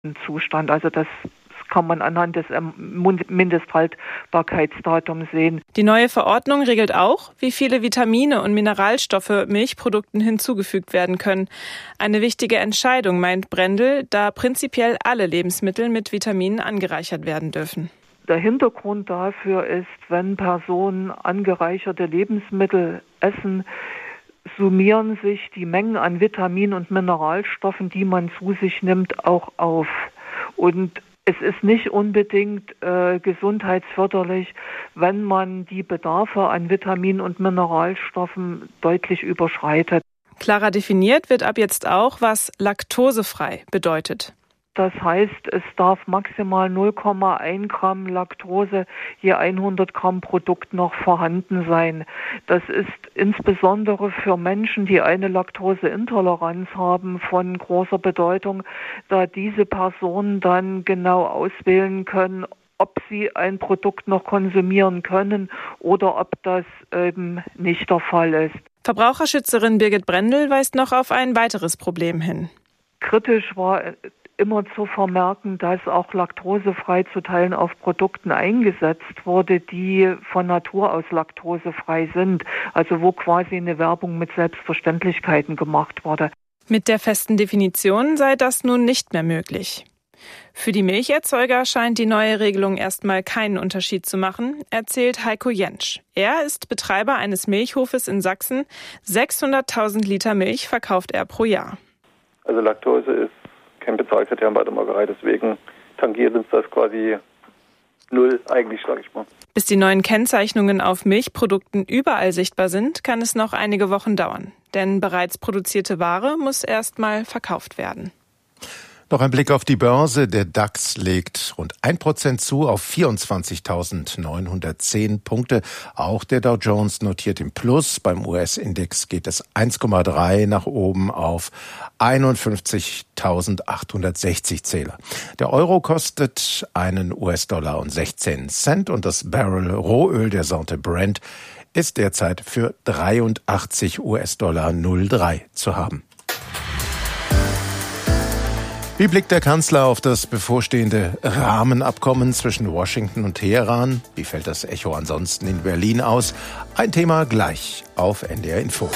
Zustand. Also das kann man anhand des Mindesthaltbarkeitsdatums sehen. Die neue Verordnung regelt auch, wie viele Vitamine und Mineralstoffe Milchprodukten hinzugefügt werden können. Eine wichtige Entscheidung, meint Brendel, da prinzipiell alle Lebensmittel mit Vitaminen angereichert werden dürfen. Der Hintergrund dafür ist, wenn Personen angereicherte Lebensmittel essen, summieren sich die Mengen an Vitaminen und Mineralstoffen, die man zu sich nimmt, auch auf. Und es ist nicht unbedingt gesundheitsförderlich, wenn man die Bedarfe an Vitaminen und Mineralstoffen deutlich überschreitet. Klarer definiert wird ab jetzt auch, was laktosefrei bedeutet. Das heißt, es darf maximal 0,1 Gramm Laktose je 100 Gramm Produkt noch vorhanden sein. Das ist insbesondere für Menschen, die eine Laktoseintoleranz haben, von großer Bedeutung, da diese Personen dann genau auswählen können, ob sie ein Produkt noch konsumieren können oder ob das eben nicht der Fall ist. Verbraucherschützerin Birgit Brendel weist noch auf ein weiteres Problem hin. Kritisch war immer zu vermerken, dass auch laktosefrei zu Teilen auf Produkten eingesetzt wurde, die von Natur aus laktosefrei sind. Also wo quasi eine Werbung mit Selbstverständlichkeiten gemacht wurde. Mit der festen Definition sei das nun nicht mehr möglich. Für die Milcherzeuger scheint die neue Regelung erstmal keinen Unterschied zu machen, erzählt Heiko Jentsch. Er ist Betreiber eines Milchhofes in Sachsen. 600.000 Liter Milch verkauft er pro Jahr. Also Laktose ist kein Bezahlkriterium bei der Molkerei, deswegen tangiert uns das quasi null eigentlich, sage ich mal. Bis die neuen Kennzeichnungen auf Milchprodukten überall sichtbar sind, kann es noch einige Wochen dauern. Denn bereits produzierte Ware muss erstmal verkauft werden. Noch ein Blick auf die Börse. Der DAX legt rund 1% zu auf 24.910 Punkte. Auch der Dow Jones notiert im Plus. Beim US-Index geht es 1,3 nach oben auf 51.860 Zähler. Der Euro kostet einen US-Dollar und 16 Cent und das Barrel Rohöl der Sorte Brent ist derzeit für 83 US-Dollar 03 zu haben. Wie blickt der Kanzler auf das bevorstehende Rahmenabkommen zwischen Washington und Teheran? Wie fällt das Echo ansonsten in Berlin aus? Ein Thema gleich auf NDR Info.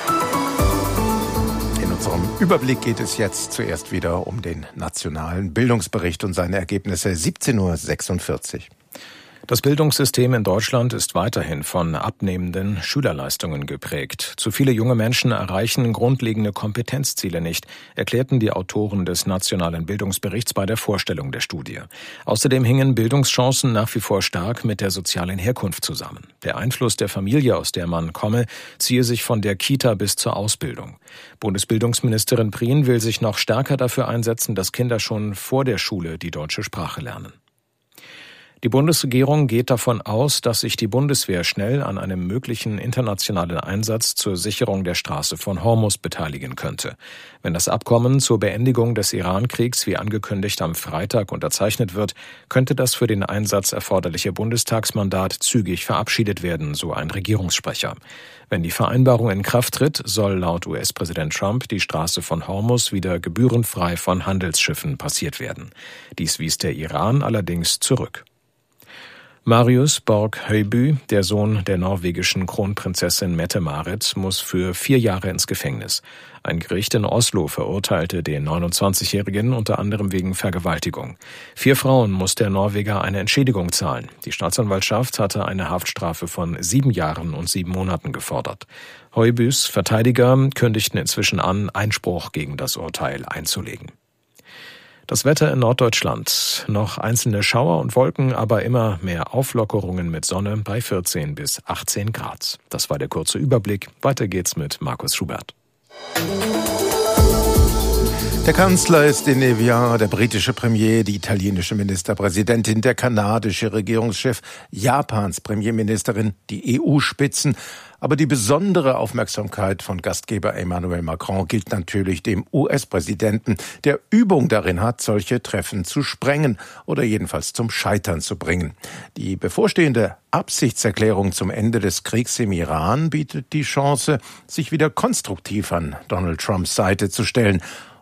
In unserem Überblick geht es jetzt zuerst wieder um den nationalen Bildungsbericht und seine Ergebnisse. 17.46 Uhr. Das Bildungssystem in Deutschland ist weiterhin von abnehmenden Schülerleistungen geprägt. Zu viele junge Menschen erreichen grundlegende Kompetenzziele nicht, erklärten die Autoren des Nationalen Bildungsberichts bei der Vorstellung der Studie. Außerdem hingen Bildungschancen nach wie vor stark mit der sozialen Herkunft zusammen. Der Einfluss der Familie, aus der man komme, ziehe sich von der Kita bis zur Ausbildung. Bundesbildungsministerin Prien will sich noch stärker dafür einsetzen, dass Kinder schon vor der Schule die deutsche Sprache lernen. Die Bundesregierung geht davon aus, dass sich die Bundeswehr schnell an einem möglichen internationalen Einsatz zur Sicherung der Straße von Hormuz beteiligen könnte. Wenn das Abkommen zur Beendigung des Iran-Kriegs wie angekündigt am Freitag unterzeichnet wird, könnte das für den Einsatz erforderliche Bundestagsmandat zügig verabschiedet werden, so ein Regierungssprecher. Wenn die Vereinbarung in Kraft tritt, soll laut US-Präsident Trump die Straße von Hormuz wieder gebührenfrei von Handelsschiffen passiert werden. Dies wies der Iran allerdings zurück. Marius Borg-Høiby, der Sohn der norwegischen Kronprinzessin Mette-Marit, muss für 4 Jahre ins Gefängnis. Ein Gericht in Oslo verurteilte den 29-Jährigen unter anderem wegen Vergewaltigung. 4 Frauen muss der Norweger eine Entschädigung zahlen. Die Staatsanwaltschaft hatte eine Haftstrafe von 7 Jahren und 7 Monaten gefordert. Høibys Verteidiger kündigten inzwischen an, Einspruch gegen das Urteil einzulegen. Das Wetter in Norddeutschland. Noch einzelne Schauer und Wolken, aber immer mehr Auflockerungen mit Sonne bei 14 bis 18 Grad. Das war der kurze Überblick. Weiter geht's mit Markus Schubert. Der Kanzler ist in Evian, der britische Premier, die italienische Ministerpräsidentin, der kanadische Regierungschef, Japans Premierministerin, die EU-Spitzen. Aber die besondere Aufmerksamkeit von Gastgeber Emmanuel Macron gilt natürlich dem US-Präsidenten, der Übung darin hat, solche Treffen zu sprengen oder jedenfalls zum Scheitern zu bringen. Die bevorstehende Absichtserklärung zum Ende des Kriegs im Iran bietet die Chance, sich wieder konstruktiv an Donald Trumps Seite zu stellen.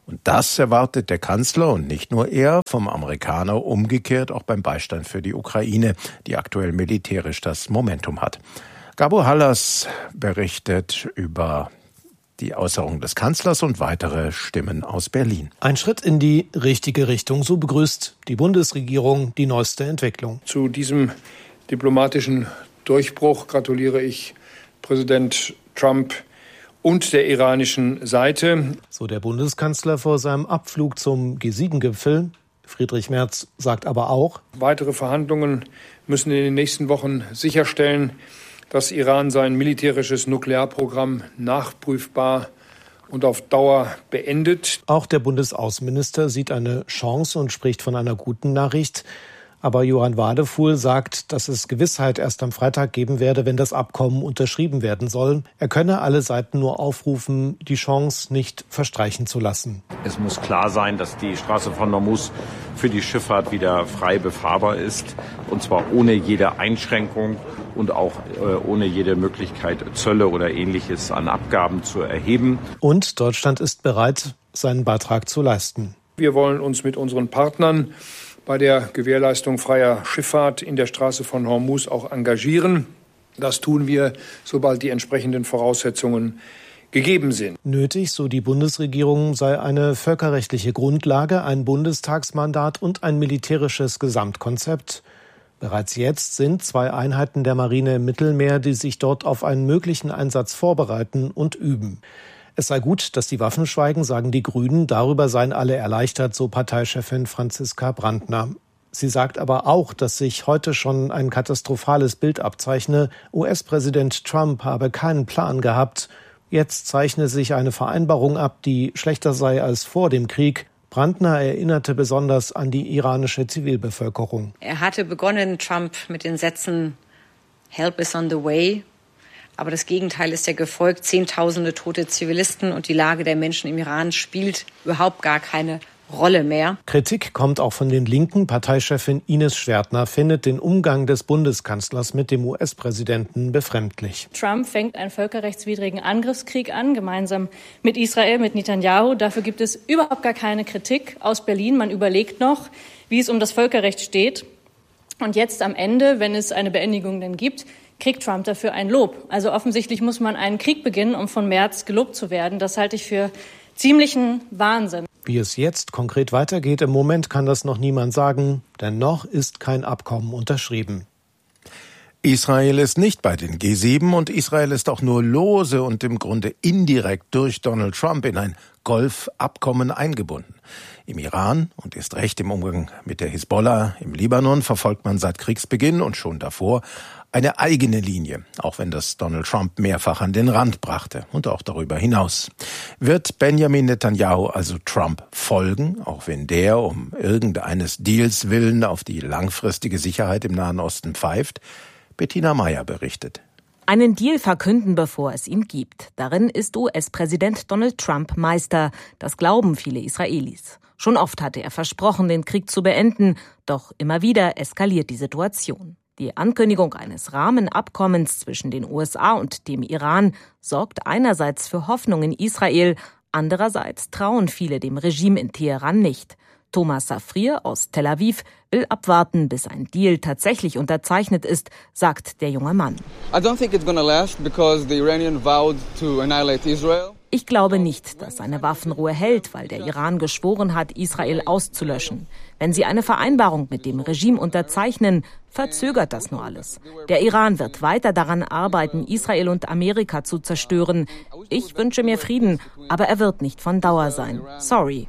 Und das erwartet der Kanzler und nicht nur er vom Amerikaner, umgekehrt auch beim Beistand für die Ukraine, die aktuell militärisch das Momentum hat. Gabo Hallas berichtet über die Äußerung des Kanzlers und weitere Stimmen aus Berlin. Ein Schritt in die richtige Richtung, so begrüßt die Bundesregierung die neueste Entwicklung. Zu diesem diplomatischen Durchbruch gratuliere ich Präsident Trump und der iranischen Seite. So der Bundeskanzler vor seinem Abflug zum G7-Gipfel. Friedrich Merz sagt aber auch: Weitere Verhandlungen müssen in den nächsten Wochen sicherstellen, dass Iran sein militärisches Nuklearprogramm nachprüfbar und auf Dauer beendet. Auch der Bundesaußenminister sieht eine Chance und spricht von einer guten Nachricht. Aber Johann Wadefuhl sagt, dass es Gewissheit erst am Freitag geben werde, wenn das Abkommen unterschrieben werden soll. Er könne alle Seiten nur aufrufen, die Chance nicht verstreichen zu lassen. Es muss klar sein, dass die Straße von Hormuz für die Schifffahrt wieder frei befahrbar ist. Und zwar ohne jede Einschränkung und auch ohne jede Möglichkeit, Zölle oder Ähnliches an Abgaben zu erheben. Und Deutschland ist bereit, seinen Beitrag zu leisten. Wir wollen uns mit unseren Partnern bei der Gewährleistung freier Schifffahrt in der Straße von Hormuz auch engagieren. Das tun wir, sobald die entsprechenden Voraussetzungen gegeben sind. Nötig, so die Bundesregierung, sei eine völkerrechtliche Grundlage, ein Bundestagsmandat und ein militärisches Gesamtkonzept. Bereits jetzt sind 2 Einheiten der Marine im Mittelmeer, die sich dort auf einen möglichen Einsatz vorbereiten und üben. Es sei gut, dass die Waffen schweigen, sagen die Grünen. Darüber seien alle erleichtert, so Parteichefin Franziska Brandner. Sie sagt aber auch, dass sich heute schon ein katastrophales Bild abzeichne. US-Präsident Trump habe keinen Plan gehabt. Jetzt zeichne sich eine Vereinbarung ab, die schlechter sei als vor dem Krieg. Brandner erinnerte besonders an die iranische Zivilbevölkerung. Er hatte begonnen, Trump, mit den Sätzen "Help is on the way". Aber das Gegenteil ist ja gefolgt. Zehntausende tote Zivilisten und die Lage der Menschen im Iran spielt überhaupt gar keine Rolle mehr. Kritik kommt auch von den Linken. Parteichefin Ines Schwertner findet den Umgang des Bundeskanzlers mit dem US-Präsidenten befremdlich. Trump fängt einen völkerrechtswidrigen Angriffskrieg an, gemeinsam mit Israel, mit Netanyahu. Dafür gibt es überhaupt gar keine Kritik aus Berlin. Man überlegt noch, wie es um das Völkerrecht steht. Und jetzt am Ende, wenn es eine Beendigung denn gibt, kriegt Trump dafür ein Lob. Also offensichtlich muss man einen Krieg beginnen, um von Merz gelobt zu werden. Das halte ich für ziemlichen Wahnsinn. Wie es jetzt konkret weitergeht, im Moment kann das noch niemand sagen, denn noch ist kein Abkommen unterschrieben. Israel ist nicht bei den G7 und Israel ist auch nur lose und im Grunde indirekt durch Donald Trump in ein Golfabkommen eingebunden. Im Iran und erst recht im Umgang mit der Hisbollah im Libanon verfolgt man seit Kriegsbeginn und schon davor eine eigene Linie, auch wenn das Donald Trump mehrfach an den Rand brachte und auch darüber hinaus. Wird Benjamin Netanyahu also Trump folgen, auch wenn der um irgendeines Deals willen auf die langfristige Sicherheit im Nahen Osten pfeift? Bettina Meyer berichtet. Einen Deal verkünden, bevor es ihn gibt. Darin ist US-Präsident Donald Trump Meister. Das glauben viele Israelis. Schon oft hatte er versprochen, den Krieg zu beenden, doch immer wieder eskaliert die Situation. Die Ankündigung eines Rahmenabkommens zwischen den USA und dem Iran sorgt einerseits für Hoffnung in Israel, andererseits trauen viele dem Regime in Teheran nicht. Thomas Safrier aus Tel Aviv will abwarten, bis ein Deal tatsächlich unterzeichnet ist, sagt der junge Mann. Ich glaube nicht, dass eine Waffenruhe hält, weil der Iran geschworen hat, Israel auszulöschen. Wenn sie eine Vereinbarung mit dem Regime unterzeichnen, verzögert das nur alles. Der Iran wird weiter daran arbeiten, Israel und Amerika zu zerstören. Ich wünsche mir Frieden, aber er wird nicht von Dauer sein. Sorry.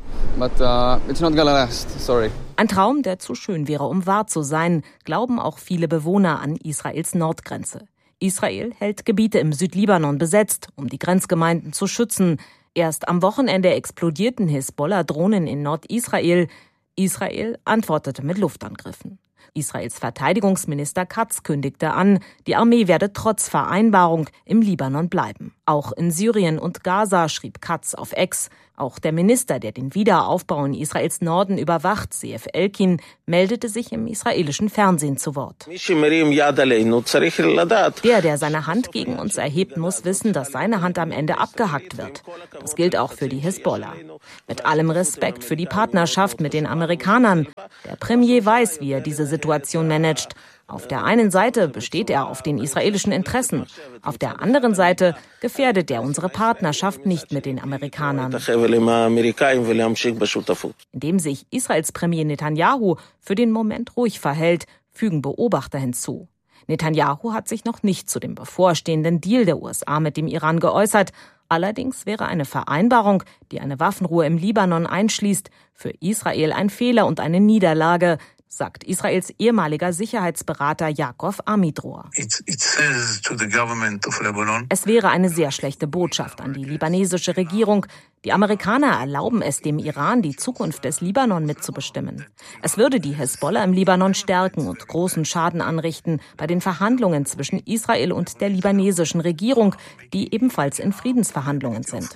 Ein Traum, der zu schön wäre, um wahr zu sein, glauben auch viele Bewohner an Israels Nordgrenze. Israel hält Gebiete im Südlibanon besetzt, um die Grenzgemeinden zu schützen. Erst am Wochenende explodierten Hisbollah-Drohnen in Nordisrael. Israel antwortete mit Luftangriffen. Israels Verteidigungsminister Katz kündigte an, die Armee werde trotz Vereinbarung im Libanon bleiben. Auch in Syrien und Gaza, schrieb Katz auf X. Auch der Minister, der den Wiederaufbau in Israels Norden überwacht, Zeev Elkin, meldete sich im israelischen Fernsehen zu Wort. Der seine Hand gegen uns erhebt, muss wissen, dass seine Hand am Ende abgehackt wird. Das gilt auch für die Hisbollah. Mit allem Respekt für die Partnerschaft mit den Amerikanern. Der Premier weiß, wie er diese Situation managt. Auf der einen Seite besteht er auf den israelischen Interessen. Auf der anderen Seite gefährdet er unsere Partnerschaft nicht mit den Amerikanern. Indem sich Israels Premier Netanyahu für den Moment ruhig verhält, fügen Beobachter hinzu. Netanyahu hat sich noch nicht zu dem bevorstehenden Deal der USA mit dem Iran geäußert. Allerdings wäre eine Vereinbarung, die eine Waffenruhe im Libanon einschließt, für Israel ein Fehler und eine Niederlage, sagt Israels ehemaliger Sicherheitsberater Yaakov Amidror. Es wäre eine sehr schlechte Botschaft an die libanesische Regierung. Die Amerikaner erlauben es dem Iran, die Zukunft des Libanon mitzubestimmen. Es würde die Hisbollah im Libanon stärken und großen Schaden anrichten bei den Verhandlungen zwischen Israel und der libanesischen Regierung, die ebenfalls in Friedensverhandlungen sind.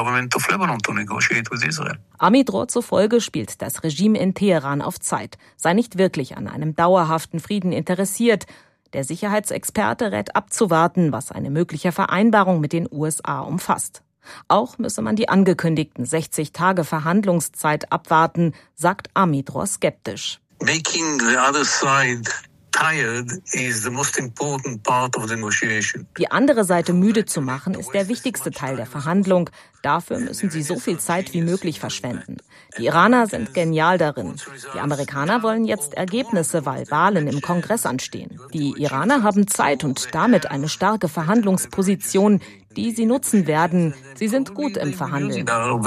Amidror zufolge spielt das Regime in Teheran auf Zeit, sei nicht wirklich an einem dauerhaften Frieden interessiert. Der Sicherheitsexperte rät abzuwarten, was eine mögliche Vereinbarung mit den USA umfasst. Auch müsse man die angekündigten 60 Tage Verhandlungszeit abwarten, sagt Amidror skeptisch. Making the other side tired is the most important part of the negotiation. Die andere Seite müde zu machen, ist der wichtigste Teil der Verhandlung. Dafür müssen sie so viel Zeit wie möglich verschwenden. Die Iraner sind genial darin. Die Amerikaner wollen jetzt Ergebnisse, weil Wahlen im Kongress anstehen. Die Iraner haben Zeit und damit eine starke Verhandlungsposition, die sie nutzen werden. Sie sind gut im Verhandeln.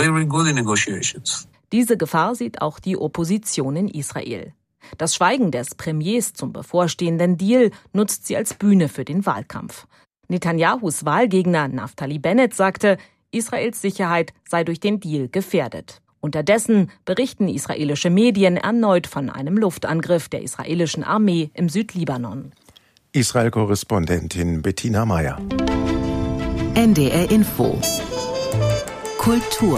Diese Gefahr sieht auch die Opposition in Israel. Das Schweigen des Premiers zum bevorstehenden Deal nutzt sie als Bühne für den Wahlkampf. Netanyahus Wahlgegner Naftali Bennett sagte, Israels Sicherheit sei durch den Deal gefährdet. Unterdessen berichten israelische Medien erneut von einem Luftangriff der israelischen Armee im Südlibanon. Israel-Korrespondentin Bettina Meyer. NDR Info. Kultur.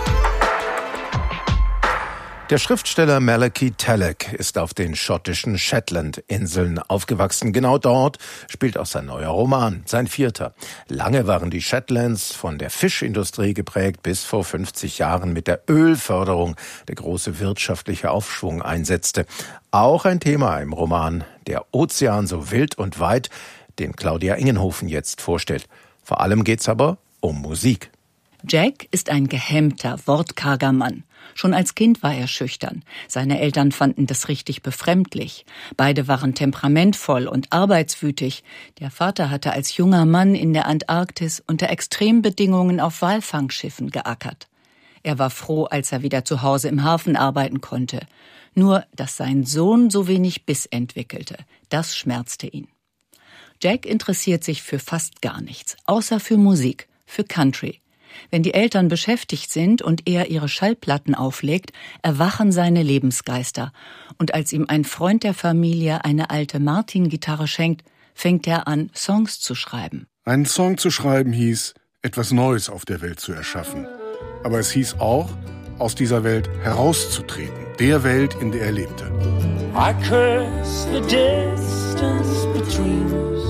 Der Schriftsteller Malachi Tallack ist auf den schottischen Shetland-Inseln aufgewachsen. Genau dort spielt auch sein neuer Roman, sein 4. Lange waren die Shetlands von der Fischindustrie geprägt, bis vor 50 Jahren mit der Ölförderung der große wirtschaftliche Aufschwung einsetzte. Auch ein Thema im Roman Der Ozean so wild und weit, den Claudia Ingenhofen jetzt vorstellt. Vor allem geht's aber um Musik. Jack ist ein gehemmter, wortkarger Mann. Schon als Kind war er schüchtern. Seine Eltern fanden das richtig befremdlich. Beide waren temperamentvoll und arbeitswütig. Der Vater hatte als junger Mann in der Antarktis unter Extrembedingungen auf Walfangschiffen geackert. Er war froh, als er wieder zu Hause im Hafen arbeiten konnte. Nur, dass sein Sohn so wenig Biss entwickelte, das schmerzte ihn. Jack interessiert sich für fast gar nichts, außer für Musik, für Country. Wenn die Eltern beschäftigt sind und er ihre Schallplatten auflegt, erwachen seine Lebensgeister. Und als ihm ein Freund der Familie eine alte Martin-Gitarre schenkt, fängt er an, Songs zu schreiben. Einen Song zu schreiben hieß, etwas Neues auf der Welt zu erschaffen. Aber es hieß auch, aus dieser Welt herauszutreten, der Welt, in der er lebte. I curse the distance between us.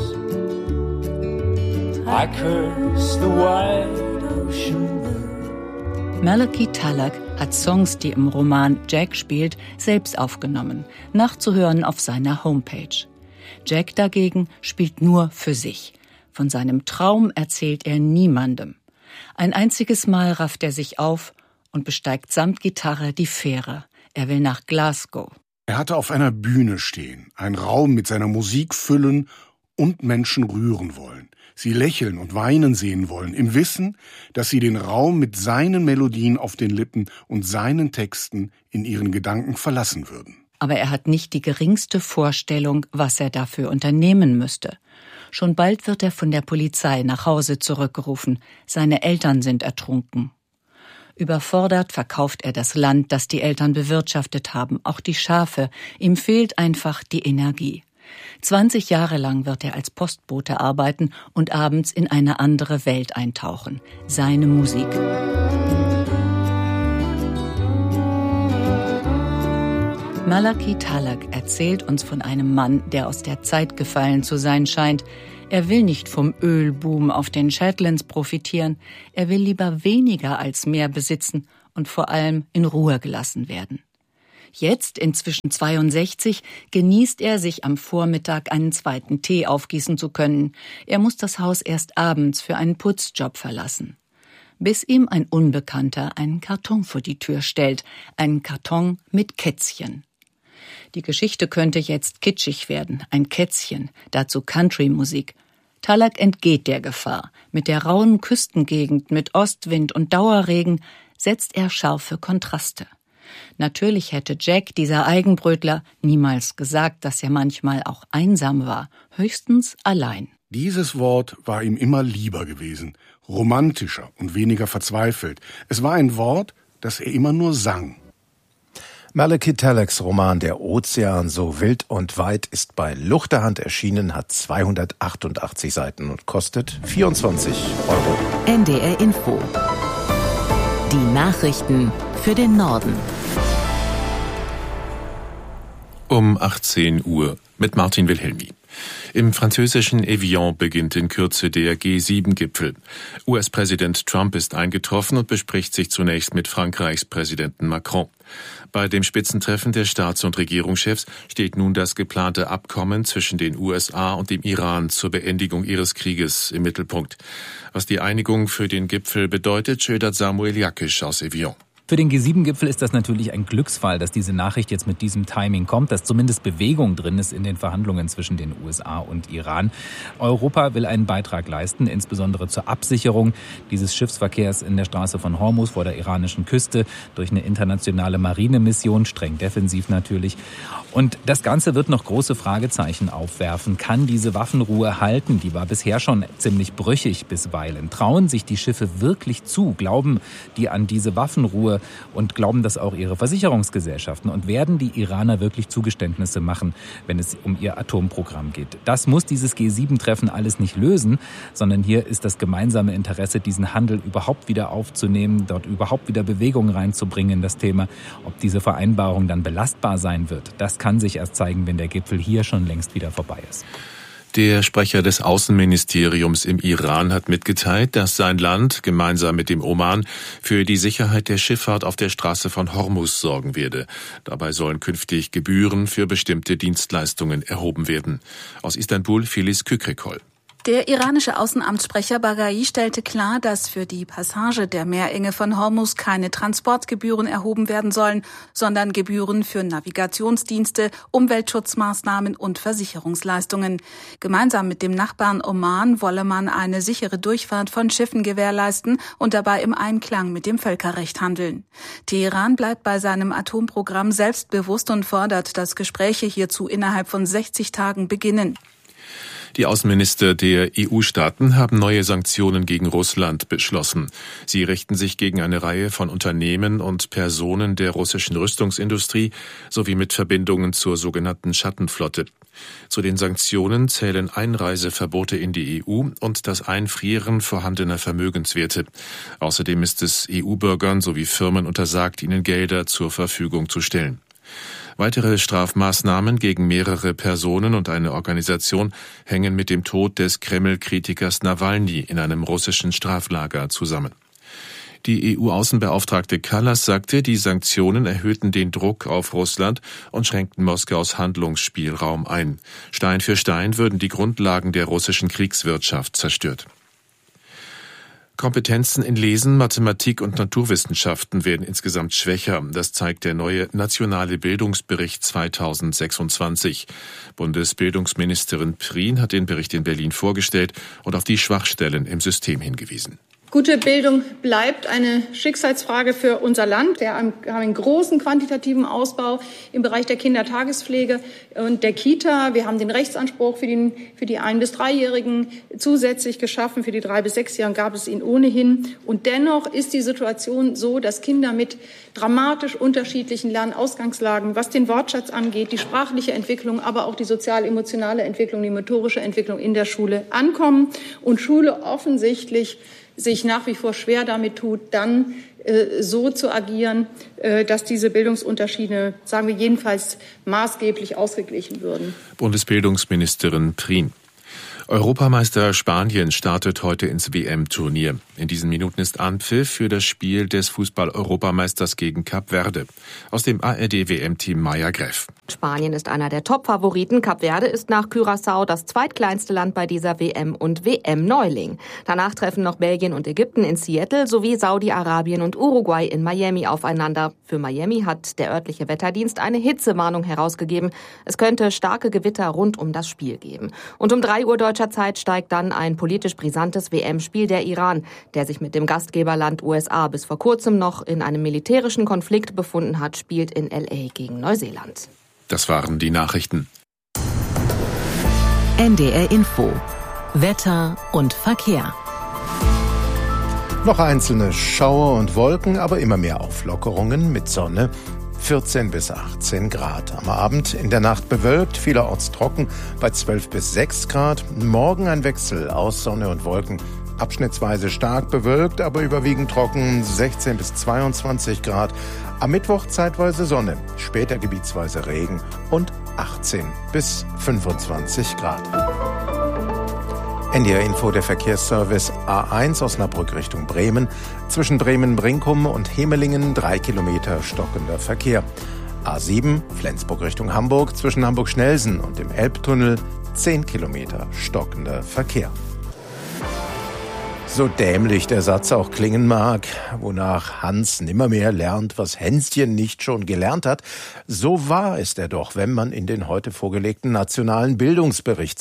I curse the wide ocean blue. Malachi Tallack hat Songs, die im Roman Jack spielt, selbst aufgenommen, nachzuhören auf seiner Homepage. Jack dagegen spielt nur für sich. Von seinem Traum erzählt er niemandem. Ein einziges Mal rafft er sich auf und besteigt samt Gitarre die Fähre. Er will nach Glasgow. Er hatte auf einer Bühne stehen, einen Raum mit seiner Musik füllen und Menschen rühren wollen. Sie lächeln und weinen sehen wollen, im Wissen, dass sie den Raum mit seinen Melodien auf den Lippen und seinen Texten in ihren Gedanken verlassen würden. Aber er hat nicht die geringste Vorstellung, was er dafür unternehmen müsste. Schon bald wird er von der Polizei nach Hause zurückgerufen. Seine Eltern sind ertrunken. Überfordert verkauft er das Land, das die Eltern bewirtschaftet haben, auch die Schafe. Ihm fehlt einfach die Energie. 20 Jahre lang wird er als Postbote arbeiten und abends in eine andere Welt eintauchen. Seine Musik. Malaki Talak erzählt uns von einem Mann, der aus der Zeit gefallen zu sein scheint. Er will nicht vom Ölboom auf den Shetlands profitieren. Er will lieber weniger als mehr besitzen und vor allem in Ruhe gelassen werden. Jetzt, inzwischen 62, genießt er, sich am Vormittag einen zweiten Tee aufgießen zu können. Er muss das Haus erst abends für einen Putzjob verlassen. Bis ihm ein Unbekannter einen Karton vor die Tür stellt. Einen Karton mit Kätzchen. Die Geschichte könnte jetzt kitschig werden. Ein Kätzchen, dazu Country-Musik. Talak entgeht der Gefahr. Mit der rauen Küstengegend, mit Ostwind und Dauerregen setzt er scharfe Kontraste. Natürlich hätte Jack, dieser Eigenbrötler, niemals gesagt, dass er manchmal auch einsam war, höchstens allein. Dieses Wort war ihm immer lieber gewesen, romantischer und weniger verzweifelt. Es war ein Wort, das er immer nur sang. Malaki Talaks Roman Der Ozean, so wild und weit ist bei Luchterhand erschienen, hat 288 Seiten und kostet 24 Euro. NDR Info. Die Nachrichten für den Norden. Um 18 Uhr mit Martin Wilhelmi. Im französischen Evian beginnt in Kürze der G7-Gipfel. US-Präsident Trump ist eingetroffen und bespricht sich zunächst mit Frankreichs Präsidenten Macron. Bei dem Spitzentreffen der Staats- und Regierungschefs steht nun das geplante Abkommen zwischen den USA und dem Iran zur Beendigung ihres Krieges im Mittelpunkt. Was die Einigung für den Gipfel bedeutet, schildert Samuel Jakisch aus Evian. Für den G7-Gipfel ist das natürlich ein Glücksfall, dass diese Nachricht jetzt mit diesem Timing kommt, dass zumindest Bewegung drin ist in den Verhandlungen zwischen den USA und Iran. Europa will einen Beitrag leisten, insbesondere zur Absicherung dieses Schiffsverkehrs in der Straße von Hormuz vor der iranischen Küste durch eine internationale Marinemission, streng defensiv natürlich. Und das Ganze wird noch große Fragezeichen aufwerfen. Kann diese Waffenruhe halten? Die war bisher schon ziemlich brüchig bisweilen. Trauen sich die Schiffe wirklich zu? Glauben die an diese Waffenruhe und glauben das auch ihre Versicherungsgesellschaften? Und werden die Iraner wirklich Zugeständnisse machen, wenn es um ihr Atomprogramm geht? Das muss dieses G7-Treffen alles nicht lösen, sondern hier ist das gemeinsame Interesse, diesen Handel überhaupt wieder aufzunehmen, dort überhaupt wieder Bewegung reinzubringen in das Thema. Ob diese Vereinbarung dann belastbar sein wird, das kann sich erst zeigen, wenn der Gipfel hier schon längst wieder vorbei ist. Der Sprecher des Außenministeriums im Iran hat mitgeteilt, dass sein Land gemeinsam mit dem Oman für die Sicherheit der Schifffahrt auf der Straße von Hormuz sorgen werde. Dabei sollen künftig Gebühren für bestimmte Dienstleistungen erhoben werden. Aus Istanbul Filiz Kükrikol. Der iranische Außenamtssprecher Baghai stellte klar, dass für die Passage der Meerenge von Hormuz keine Transportgebühren erhoben werden sollen, sondern Gebühren für Navigationsdienste, Umweltschutzmaßnahmen und Versicherungsleistungen. Gemeinsam mit dem Nachbarn Oman wolle man eine sichere Durchfahrt von Schiffen gewährleisten und dabei im Einklang mit dem Völkerrecht handeln. Teheran bleibt bei seinem Atomprogramm selbstbewusst und fordert, dass Gespräche hierzu innerhalb von 60 Tagen beginnen. Die Außenminister der EU-Staaten haben neue Sanktionen gegen Russland beschlossen. Sie richten sich gegen eine Reihe von Unternehmen und Personen der russischen Rüstungsindustrie sowie mit Verbindungen zur sogenannten Schattenflotte. Zu den Sanktionen zählen Einreiseverbote in die EU und das Einfrieren vorhandener Vermögenswerte. Außerdem ist es EU-Bürgern sowie Firmen untersagt, ihnen Gelder zur Verfügung zu stellen. Weitere Strafmaßnahmen gegen mehrere Personen und eine Organisation hängen mit dem Tod des Kreml-Kritikers Nawalny in einem russischen Straflager zusammen. Die EU-Außenbeauftragte Kallas sagte, die Sanktionen erhöhten den Druck auf Russland und schränkten Moskaus Handlungsspielraum ein. Stein für Stein würden die Grundlagen der russischen Kriegswirtschaft zerstört. Kompetenzen in Lesen, Mathematik und Naturwissenschaften werden insgesamt schwächer. Das zeigt der neue Nationale Bildungsbericht 2026. Bundesbildungsministerin 'Prien hat den Bericht in Berlin vorgestellt und auf die Schwachstellen im System hingewiesen. Gute Bildung bleibt eine Schicksalsfrage für unser Land. Wir haben einen großen quantitativen Ausbau im Bereich der Kindertagespflege und der Kita. Wir haben den Rechtsanspruch für die 1- bis 3-Jährigen zusätzlich geschaffen. Für die 3- bis 6-Jährigen gab es ihn ohnehin. Und dennoch ist die Situation so, dass Kinder mit dramatisch unterschiedlichen Lernausgangslagen, was den Wortschatz angeht, die sprachliche Entwicklung, aber auch die sozial-emotionale Entwicklung, die motorische Entwicklung in der Schule ankommen und Schule offensichtlich sich nach wie vor schwer damit tut, dann so zu agieren, dass diese Bildungsunterschiede, sagen wir jedenfalls, maßgeblich ausgeglichen würden. Bundesbildungsministerin Prien. Europameister Spanien startet heute ins WM-Turnier. In diesen Minuten ist Anpfiff für das Spiel des Fußball-Europameisters gegen Kap Verde. Aus dem ARD-WM-Team Maya Greff. Spanien ist einer der Top-Favoriten. Kap Verde ist nach Curaçao das zweitkleinste Land bei dieser WM und WM-Neuling. Danach treffen noch Belgien und Ägypten in Seattle sowie Saudi-Arabien und Uruguay in Miami aufeinander. Für Miami hat der örtliche Wetterdienst eine Hitzewarnung herausgegeben. Es könnte starke Gewitter rund um das Spiel geben. Und um 3 Uhr deutscher Zeit steigt dann ein politisch brisantes WM-Spiel der Iran, der sich mit dem Gastgeberland USA bis vor kurzem noch in einem militärischen Konflikt befunden hat, spielt in L.A. gegen Neuseeland. Das waren die Nachrichten. NDR Info. Wetter und Verkehr. Noch einzelne Schauer und Wolken, aber immer mehr Auflockerungen mit Sonne. 14 bis 18 Grad. Am Abend in der Nacht bewölkt, vielerorts trocken bei 12 bis 6 Grad. Morgen ein Wechsel aus Sonne und Wolken. Abschnittsweise stark bewölkt, aber überwiegend trocken, 16 bis 22 Grad. Am Mittwoch zeitweise Sonne, später gebietsweise Regen und 18 bis 25 Grad. NDR Info, der Verkehrsservice A1 Osnabrück Richtung Bremen. Zwischen Bremen-Brinkum und Hemelingen 3 Kilometer stockender Verkehr. A7 Flensburg Richtung Hamburg zwischen Hamburg-Schnellsen und dem Elbtunnel 10 Kilometer stockender Verkehr. So dämlich der Satz auch klingen mag, wonach Hans nimmermehr lernt, was Hänschen nicht schon gelernt hat, so wahr ist er doch, wenn man in den heute vorgelegten Nationalen Bildungsbericht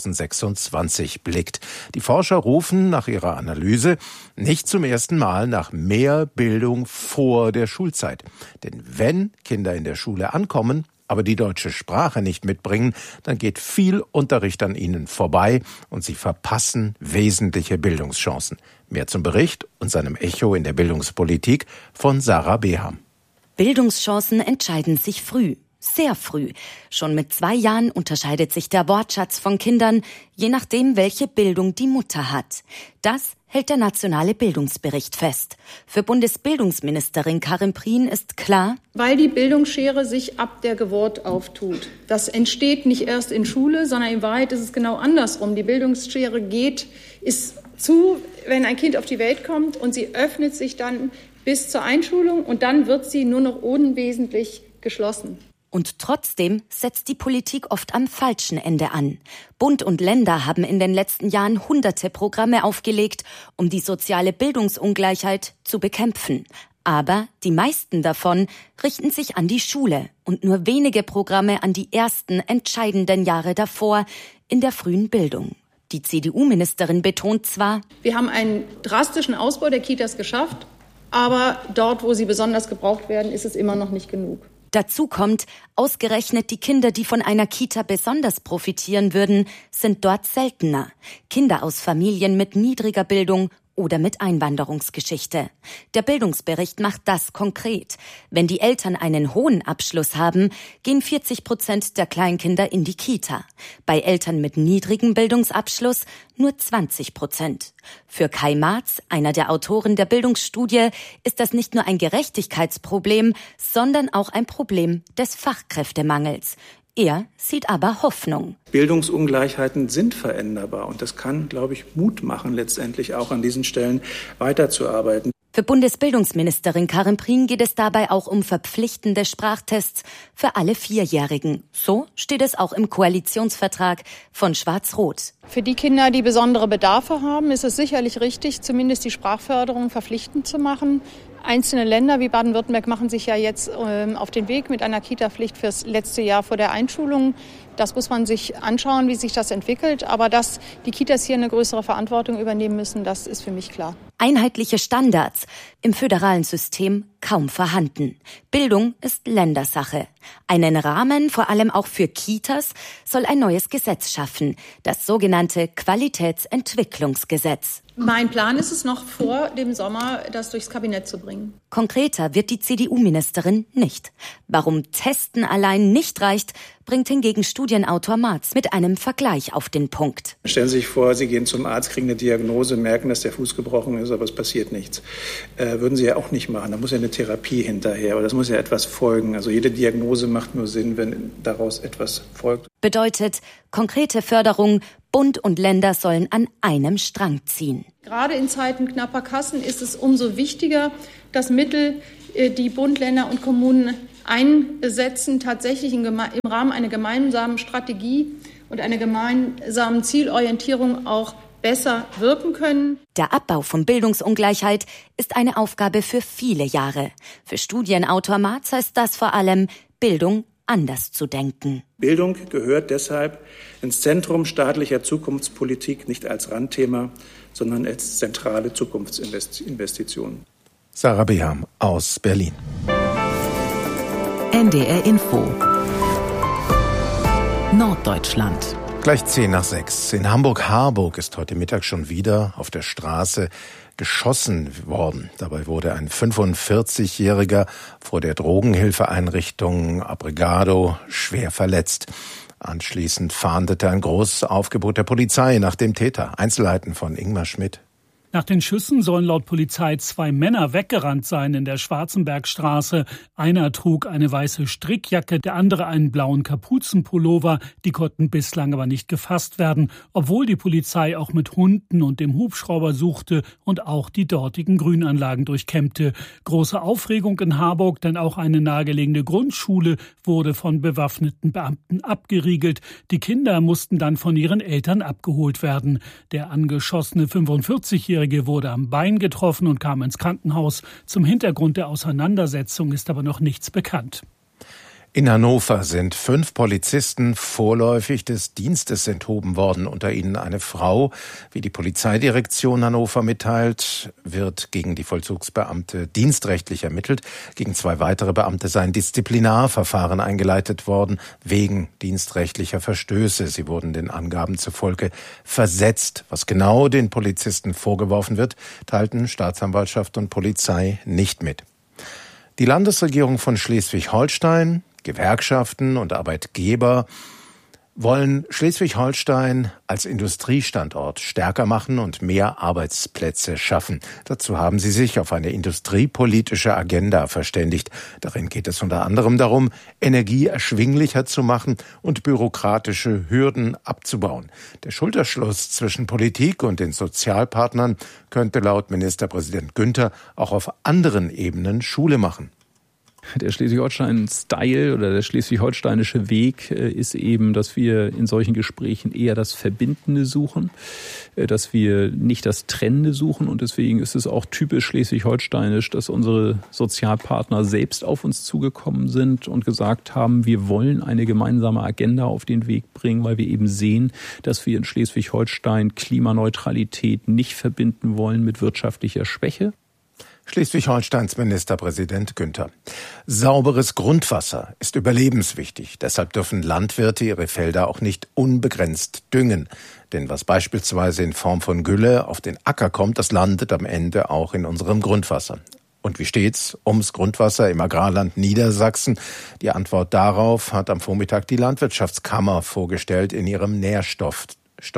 2026 blickt. Die Forscher rufen nach ihrer Analyse nicht zum ersten Mal nach mehr Bildung vor der Schulzeit. Denn wenn Kinder in der Schule ankommen, aber die deutsche Sprache nicht mitbringen, dann geht viel Unterricht an ihnen vorbei und sie verpassen wesentliche Bildungschancen. Mehr zum Bericht und seinem Echo in der Bildungspolitik von Sarah Beham. Bildungschancen entscheiden sich früh. Sehr früh. Schon mit 2 Jahren unterscheidet sich der Wortschatz von Kindern, je nachdem, welche Bildung die Mutter hat. Das hält der Nationale Bildungsbericht fest. Für Bundesbildungsministerin Karin Prien ist klar, weil die Bildungsschere sich ab der Geburt auftut. Das entsteht nicht erst in Schule, sondern in Wahrheit ist es genau andersrum. Die Bildungsschere ist zu, wenn ein Kind auf die Welt kommt, und sie öffnet sich dann bis zur Einschulung und dann wird sie nur noch unwesentlich geschlossen. Und trotzdem setzt die Politik oft am falschen Ende an. Bund und Länder haben in den letzten Jahren hunderte Programme aufgelegt, um die soziale Bildungsungleichheit zu bekämpfen. Aber die meisten davon richten sich an die Schule und nur wenige Programme an die ersten entscheidenden Jahre davor in der frühen Bildung. Die CDU-Ministerin betont zwar, wir haben einen drastischen Ausbau der Kitas geschafft, aber dort, wo sie besonders gebraucht werden, ist es immer noch nicht genug. Dazu kommt, ausgerechnet die Kinder, die von einer Kita besonders profitieren würden, sind dort seltener. Kinder aus Familien mit niedriger Bildung oder mit Einwanderungsgeschichte. Der Bildungsbericht macht das konkret. Wenn die Eltern einen hohen Abschluss haben, gehen 40% der Kleinkinder in die Kita. Bei Eltern mit niedrigem Bildungsabschluss nur 20%. Für Kai Marz, einer der Autoren der Bildungsstudie, ist das nicht nur ein Gerechtigkeitsproblem, sondern auch ein Problem des Fachkräftemangels. Er sieht aber Hoffnung. Bildungsungleichheiten sind veränderbar und das kann, glaube ich, Mut machen, letztendlich auch an diesen Stellen weiterzuarbeiten. Für Bundesbildungsministerin Karin Prien geht es dabei auch um verpflichtende Sprachtests für alle 4-Jährigen. So steht es auch im Koalitionsvertrag von Schwarz-Rot. Für die Kinder, die besondere Bedarfe haben, ist es sicherlich richtig, zumindest die Sprachförderung verpflichtend zu machen. Einzelne Länder wie Baden-Württemberg machen sich ja jetzt auf den Weg mit einer Kita-Pflicht fürs letzte Jahr vor der Einschulung. Das muss man sich anschauen, wie sich das entwickelt. Aber dass die Kitas hier eine größere Verantwortung übernehmen müssen, das ist für mich klar. Einheitliche Standards im föderalen System kaum vorhanden. Bildung ist Ländersache. Einen Rahmen, vor allem auch für Kitas, soll ein neues Gesetz schaffen, das sogenannte Qualitätsentwicklungsgesetz. Mein Plan ist es, noch vor dem Sommer das durchs Kabinett zu bringen. Konkreter wird die CDU-Ministerin nicht. Warum Testen allein nicht reicht, bringt hingegen Studienautor Marz mit einem Vergleich auf den Punkt. Stellen Sie sich vor, Sie gehen zum Arzt, kriegen eine Diagnose, merken, dass der Fuß gebrochen ist, aber es passiert nichts. Würden Sie ja auch nicht machen. Da muss ja eine Therapie hinterher, aber das muss ja etwas folgen. Also jede Diagnose macht nur Sinn, wenn daraus etwas folgt. Bedeutet, konkrete Förderung, Bund und Länder sollen an einem Strang ziehen. Gerade in Zeiten knapper Kassen ist es umso wichtiger, dass Mittel, die Bund, Länder und Kommunen einsetzen, tatsächlich im Rahmen einer gemeinsamen Strategie und einer gemeinsamen Zielorientierung auch besser wirken können. Der Abbau von Bildungsungleichheit ist eine Aufgabe für viele Jahre. Für Studienautor Marz heißt das vor allem, Bildung anders zu denken. Bildung gehört deshalb ins Zentrum staatlicher Zukunftspolitik, nicht als Randthema, sondern als zentrale Zukunftsinvestition. Sarah Beham aus Berlin. NDR Info Norddeutschland. Gleich 5:10. In Hamburg-Harburg ist heute Mittag schon wieder auf der Straße geschossen worden. Dabei wurde ein 45-Jähriger vor der Drogenhilfeeinrichtung Abrigado schwer verletzt. Anschließend fahndete ein großes Aufgebot der Polizei nach dem Täter. Einzelheiten von Ingmar Schmidt. Nach den Schüssen sollen laut Polizei 2 Männer weggerannt sein in der Schwarzenbergstraße. Einer trug eine weiße Strickjacke, der andere einen blauen Kapuzenpullover. Die konnten bislang aber nicht gefasst werden, obwohl die Polizei auch mit Hunden und dem Hubschrauber suchte und auch die dortigen Grünanlagen durchkämmte. Große Aufregung in Harburg, denn auch eine nahegelegene Grundschule wurde von bewaffneten Beamten abgeriegelt. Die Kinder mussten dann von ihren Eltern abgeholt werden. Der angeschossene 45-Jährige wurde am Bein getroffen und kam ins Krankenhaus. Zum Hintergrund der Auseinandersetzung ist aber noch nichts bekannt. In Hannover sind 5 Polizisten vorläufig des Dienstes enthoben worden, unter ihnen eine Frau. Wie die Polizeidirektion Hannover mitteilt, wird gegen die Vollzugsbeamte dienstrechtlich ermittelt. Gegen 2 weitere Beamte sei ein Disziplinarverfahren eingeleitet worden, wegen dienstrechtlicher Verstöße. Sie wurden den Angaben zufolge versetzt. Was genau den Polizisten vorgeworfen wird, teilten Staatsanwaltschaft und Polizei nicht mit. Die Landesregierung von Schleswig-Holstein, Gewerkschaften und Arbeitgeber wollen Schleswig-Holstein als Industriestandort stärker machen und mehr Arbeitsplätze schaffen. Dazu haben sie sich auf eine industriepolitische Agenda verständigt. Darin geht es unter anderem darum, Energie erschwinglicher zu machen und bürokratische Hürden abzubauen. Der Schulterschluss zwischen Politik und den Sozialpartnern könnte laut Ministerpräsident Günther auch auf anderen Ebenen Schule machen. Der Schleswig-Holstein-Style oder der schleswig-holsteinische Weg ist eben, dass wir in solchen Gesprächen eher das Verbindende suchen, dass wir nicht das Trennende suchen. Und deswegen ist es auch typisch schleswig-holsteinisch, dass unsere Sozialpartner selbst auf uns zugekommen sind und gesagt haben, wir wollen eine gemeinsame Agenda auf den Weg bringen, weil wir eben sehen, dass wir in Schleswig-Holstein Klimaneutralität nicht verbinden wollen mit wirtschaftlicher Schwäche. Schleswig-Holsteins Ministerpräsident Günther. Sauberes Grundwasser ist überlebenswichtig. Deshalb dürfen Landwirte ihre Felder auch nicht unbegrenzt düngen. Denn was beispielsweise in Form von Gülle auf den Acker kommt, das landet am Ende auch in unserem Grundwasser. Und wie steht's ums Grundwasser im Agrarland Niedersachsen? Die Antwort darauf hat am Vormittag die Landwirtschaftskammer vorgestellt in ihrem Nährstoffbericht.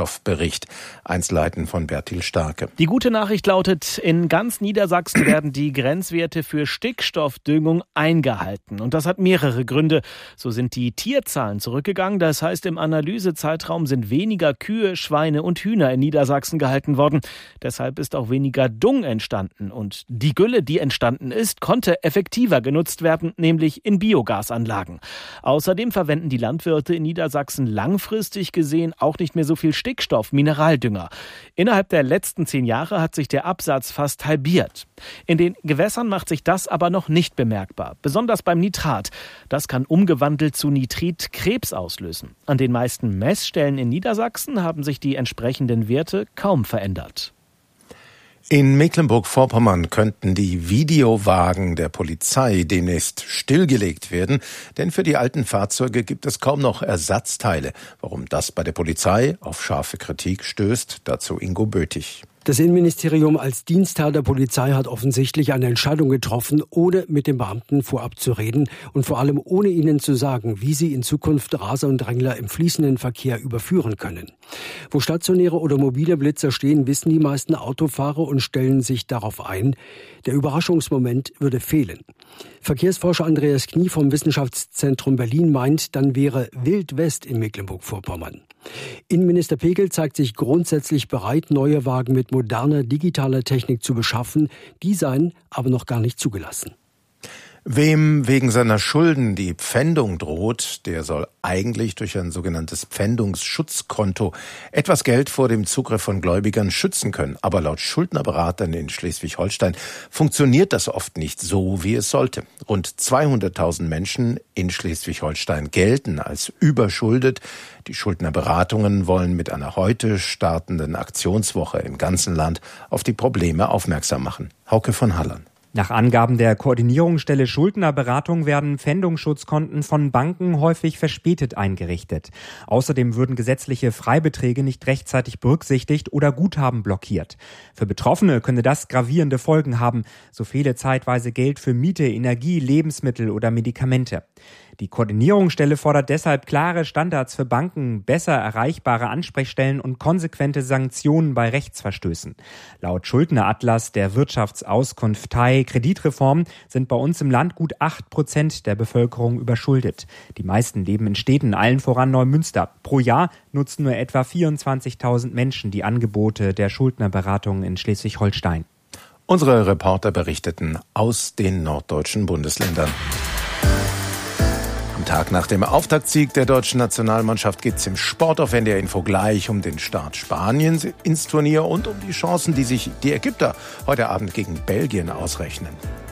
Einzelheiten von Bertil Starke. Die gute Nachricht lautet, in ganz Niedersachsen werden die Grenzwerte für Stickstoffdüngung eingehalten. Und das hat mehrere Gründe. So sind die Tierzahlen zurückgegangen. Das heißt, im Analysezeitraum sind weniger Kühe, Schweine und Hühner in Niedersachsen gehalten worden. Deshalb ist auch weniger Dung entstanden. Und die Gülle, die entstanden ist, konnte effektiver genutzt werden, nämlich in Biogasanlagen. Außerdem verwenden die Landwirte in Niedersachsen langfristig gesehen auch nicht mehr so viel Stickstoff, Mineraldünger. Innerhalb der letzten 10 Jahre hat sich der Absatz fast halbiert. In den Gewässern macht sich das aber noch nicht bemerkbar, besonders beim Nitrat. Das kann umgewandelt zu Nitrit Krebs auslösen. An den meisten Messstellen in Niedersachsen haben sich die entsprechenden Werte kaum verändert. In Mecklenburg-Vorpommern könnten die Videowagen der Polizei demnächst stillgelegt werden, denn für die alten Fahrzeuge gibt es kaum noch Ersatzteile. Warum das bei der Polizei auf scharfe Kritik stößt, dazu Ingo Bötig. Das Innenministerium als Dienstherr der Polizei hat offensichtlich eine Entscheidung getroffen, ohne mit den Beamten vorab zu reden und vor allem ohne ihnen zu sagen, wie sie in Zukunft Raser und Drängler im fließenden Verkehr überführen können. Wo stationäre oder mobile Blitzer stehen, wissen die meisten Autofahrer und stellen sich darauf ein. Der Überraschungsmoment würde fehlen. Verkehrsforscher Andreas Knie vom Wissenschaftszentrum Berlin meint, dann wäre Wild West in Mecklenburg-Vorpommern. Innenminister Pegel zeigt sich grundsätzlich bereit, neue Wagen mit moderner digitaler Technik zu beschaffen. Die seien aber noch gar nicht zugelassen. Wem wegen seiner Schulden die Pfändung droht, der soll eigentlich durch ein sogenanntes Pfändungsschutzkonto etwas Geld vor dem Zugriff von Gläubigern schützen können. Aber laut Schuldnerberatern in Schleswig-Holstein funktioniert das oft nicht so, wie es sollte. Rund 200.000 Menschen in Schleswig-Holstein gelten als überschuldet. Die Schuldnerberatungen wollen mit einer heute startenden Aktionswoche im ganzen Land auf die Probleme aufmerksam machen. Hauke von Hallern. Nach Angaben der Koordinierungsstelle Schuldnerberatung werden Pfändungsschutzkonten von Banken häufig verspätet eingerichtet. Außerdem würden gesetzliche Freibeträge nicht rechtzeitig berücksichtigt oder Guthaben blockiert. Für Betroffene könne das gravierende Folgen haben. So fehle zeitweise Geld für Miete, Energie, Lebensmittel oder Medikamente. Die Koordinierungsstelle fordert deshalb klare Standards für Banken, besser erreichbare Ansprechstellen und konsequente Sanktionen bei Rechtsverstößen. Laut Schuldneratlas der Wirtschaftsauskunftei Kreditreform sind bei uns im Land gut 8% der Bevölkerung überschuldet. Die meisten leben in Städten, allen voran Neumünster. Pro Jahr nutzen nur etwa 24.000 Menschen die Angebote der Schuldnerberatung in Schleswig-Holstein. Unsere Reporter berichteten aus den norddeutschen Bundesländern. Am Tag nach dem Auftaktsieg der deutschen Nationalmannschaft geht es im Sport auf NDR Info gleich um den Start Spaniens ins Turnier und um die Chancen, die sich die Ägypter heute Abend gegen Belgien ausrechnen.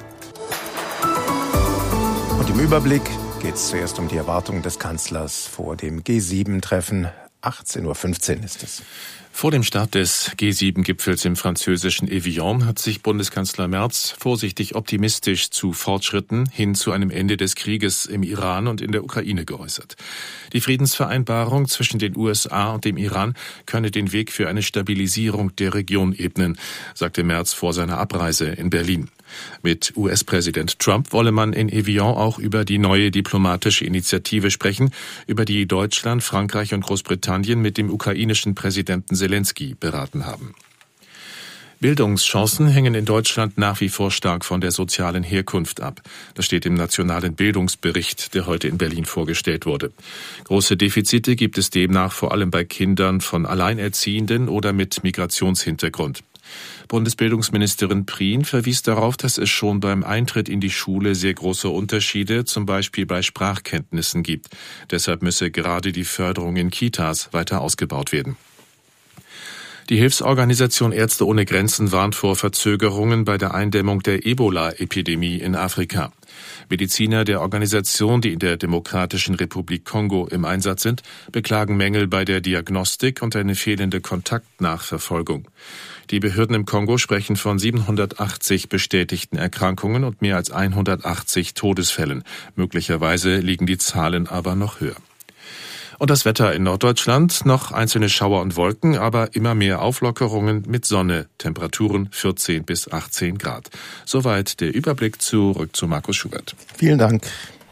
Und im Überblick geht es zuerst um die Erwartungen des Kanzlers vor dem G7-Treffen. 18.15 Uhr ist es. Vor dem Start des G7-Gipfels im französischen Evian hat sich Bundeskanzler Merz vorsichtig optimistisch zu Fortschritten hin zu einem Ende des Krieges im Iran und in der Ukraine geäußert. Die Friedensvereinbarung zwischen den USA und dem Iran könne den Weg für eine Stabilisierung der Region ebnen, sagte Merz vor seiner Abreise in Berlin. Mit US-Präsident Trump wolle man in Evian auch über die neue diplomatische Initiative sprechen, über die Deutschland, Frankreich und Großbritannien mit dem ukrainischen Präsidenten Zelensky beraten haben. Bildungschancen hängen in Deutschland nach wie vor stark von der sozialen Herkunft ab. Das steht im Nationalen Bildungsbericht, der heute in Berlin vorgestellt wurde. Große Defizite gibt es demnach vor allem bei Kindern von Alleinerziehenden oder mit Migrationshintergrund. Bundesbildungsministerin Prien verwies darauf, dass es schon beim Eintritt in die Schule sehr große Unterschiede, zum Beispiel bei Sprachkenntnissen, gibt. Deshalb müsse gerade die Förderung in Kitas weiter ausgebaut werden. Die Hilfsorganisation Ärzte ohne Grenzen warnt vor Verzögerungen bei der Eindämmung der Ebola-Epidemie in Afrika. Mediziner der Organisation, die in der Demokratischen Republik Kongo im Einsatz sind, beklagen Mängel bei der Diagnostik und eine fehlende Kontaktnachverfolgung. Die Behörden im Kongo sprechen von 780 bestätigten Erkrankungen und mehr als 180 Todesfällen. Möglicherweise liegen die Zahlen aber noch höher. Und das Wetter in Norddeutschland, noch einzelne Schauer und Wolken, aber immer mehr Auflockerungen mit Sonne, Temperaturen 14 bis 18 Grad. Soweit der Überblick, zurück zu Markus Schubert. Vielen Dank.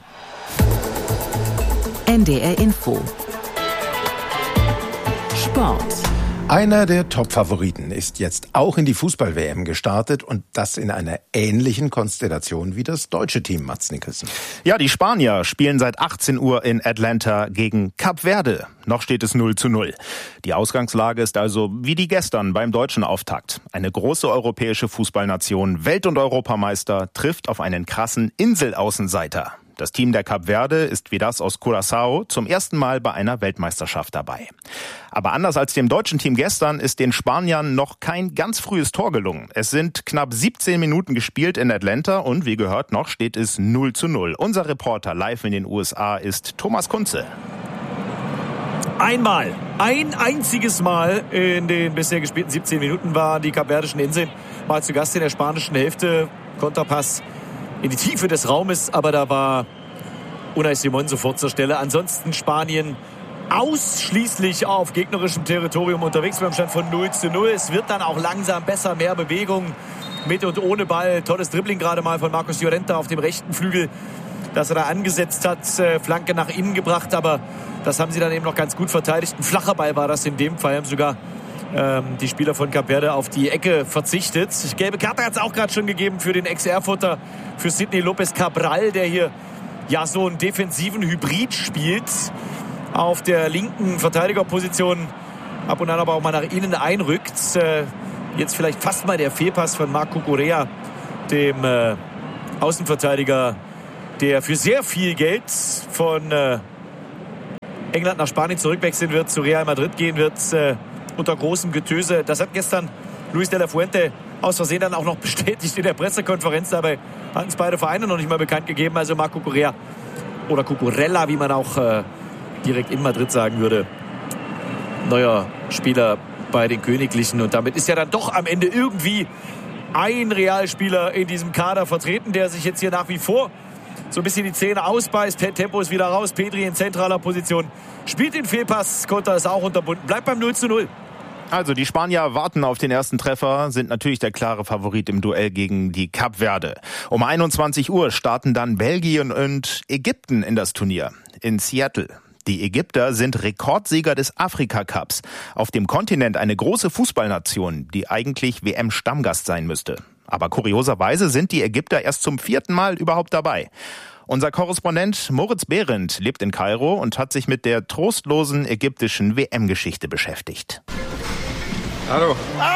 NDR Info. Sport. Einer der Top-Favoriten ist jetzt auch in die Fußball-WM gestartet und das in einer ähnlichen Konstellation wie das deutsche Team, Mats Nicholson. Ja, die Spanier spielen seit 18 Uhr in Atlanta gegen Kap Verde. Noch steht es 0:0. Die Ausgangslage ist also wie die gestern beim deutschen Auftakt. Eine große europäische Fußballnation, Welt- und Europameister, trifft auf einen krassen Inselaußenseiter. Das Team der Kap Verde ist wie das aus Curaçao zum ersten Mal bei einer Weltmeisterschaft dabei. Aber anders als dem deutschen Team gestern ist den Spaniern noch kein ganz frühes Tor gelungen. Es sind knapp 17 Minuten gespielt in Atlanta und wie gehört noch steht es 0:0. Unser Reporter live in den USA ist Thomas Kunze. Ein einziges Mal in den bisher gespielten 17 Minuten waren die kapverdischen Inseln mal zu Gast in der spanischen Hälfte. Konterpass in die Tiefe des Raumes, aber da war Unai Simón sofort zur Stelle. Ansonsten Spanien ausschließlich auf gegnerischem Territorium unterwegs beim Stand von 0:0. Es wird dann auch langsam besser, mehr Bewegung mit und ohne Ball. Tolles Dribbling gerade mal von Marcos Llorente auf dem rechten Flügel, dass er da angesetzt hat, Flanke nach innen gebracht, aber das haben sie dann eben noch ganz gut verteidigt. Ein flacher Ball war das in dem Fall, haben sogar die Spieler von Kap Verde auf die Ecke verzichtet. Gelbe Karte hat es auch gerade schon gegeben für den Ex-Erfurter, für Sidney López Cabral, der hier ja so einen defensiven Hybrid spielt. Auf der linken Verteidigerposition ab und an aber auch mal nach innen einrückt. Jetzt vielleicht fast mal der Fehlpass von Marc Cucurella, dem Außenverteidiger, der für sehr viel Geld von England nach Spanien zurückwechseln wird, zu Real Madrid gehen wird, unter großem Getöse. Das hat gestern Luis de la Fuente aus Versehen dann auch noch bestätigt in der Pressekonferenz. Dabei hatten es beide Vereine noch nicht mal bekannt gegeben. Also Marc Cucurella oder Cucurella, wie man auch direkt in Madrid sagen würde, neuer Spieler bei den Königlichen. Und damit ist ja dann doch am Ende irgendwie ein Realspieler in diesem Kader vertreten, der sich jetzt hier nach wie vor so ein bisschen die Zähne ausbeißt. Tempo ist wieder raus. Pedri in zentraler Position spielt den Fehlpass. Konter ist auch unterbunden. Bleibt beim 0:0. Also die Spanier warten auf den ersten Treffer, sind natürlich der klare Favorit im Duell gegen die Kap Verde. Um 21 Uhr starten dann Belgien und Ägypten in das Turnier in Seattle. Die Ägypter sind Rekordsieger des Afrika-Cups. Auf dem Kontinent eine große Fußballnation, die eigentlich WM-Stammgast sein müsste. Aber kurioserweise sind die Ägypter erst zum 4. Mal überhaupt dabei. Unser Korrespondent Moritz Behrendt lebt in Kairo und hat sich mit der trostlosen ägyptischen WM-Geschichte beschäftigt. Hallo.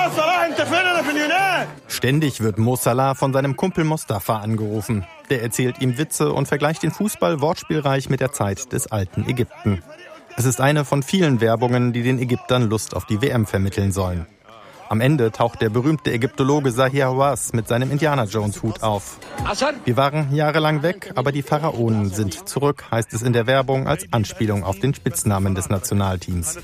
Ständig wird Mo Salah von seinem Kumpel Mostafa angerufen. Der erzählt ihm Witze und vergleicht den Fußball wortspielreich mit der Zeit des alten Ägypten. Es ist eine von vielen Werbungen, die den Ägyptern Lust auf die WM vermitteln sollen. Am Ende taucht der berühmte Ägyptologe Zahir Hawass mit seinem Indiana-Jones-Hut auf. Wir waren jahrelang weg, aber die Pharaonen sind zurück, heißt es in der Werbung als Anspielung auf den Spitznamen des Nationalteams.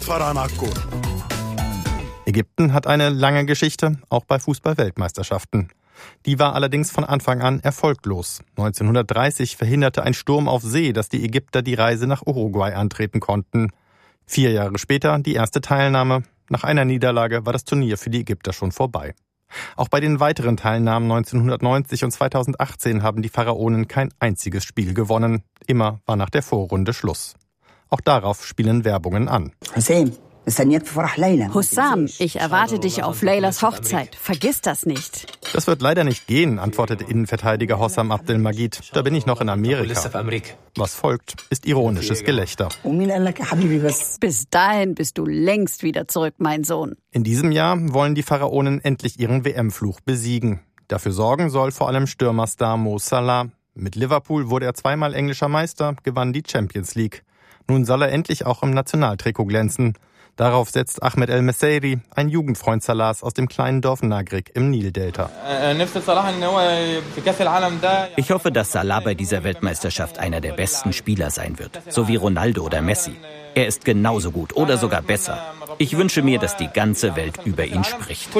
Ägypten hat eine lange Geschichte, auch bei Fußball-Weltmeisterschaften. Die war allerdings von Anfang an erfolglos. 1930 verhinderte ein Sturm auf See, dass die Ägypter die Reise nach Uruguay antreten konnten. 4 Jahre später die erste Teilnahme. Nach einer Niederlage war das Turnier für die Ägypter schon vorbei. Auch bei den weiteren Teilnahmen 1990 und 2018 haben die Pharaonen kein einziges Spiel gewonnen. Immer war nach der Vorrunde Schluss. Auch darauf spielen Werbungen an. Hussam, ich erwarte dich auf Leylas Hochzeit. Vergiss das nicht. Das wird leider nicht gehen, antwortete Innenverteidiger Hossam Abdelmajid. Da bin ich noch in Amerika. Was folgt, ist ironisches Gelächter. Bis dahin bist du längst wieder zurück, mein Sohn. In diesem Jahr wollen die Pharaonen endlich ihren WM-Fluch besiegen. Dafür sorgen soll vor allem Stürmerstar Mo Salah. Mit Liverpool wurde er 2-mal englischer Meister, gewann die Champions League. Nun soll er endlich auch im Nationaltrikot glänzen. Darauf setzt Ahmed El Messairi, ein Jugendfreund Salahs aus dem kleinen Dorf Nagrik im Nildelta. Ich hoffe, dass Salah bei dieser Weltmeisterschaft einer der besten Spieler sein wird, so wie Ronaldo oder Messi. Er ist genauso gut oder sogar besser. Ich wünsche mir, dass die ganze Welt über ihn spricht.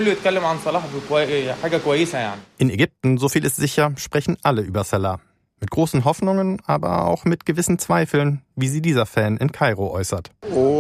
In Ägypten, so viel ist sicher, sprechen alle über Salah. Mit großen Hoffnungen, aber auch mit gewissen Zweifeln, wie sie dieser Fan in Kairo äußert.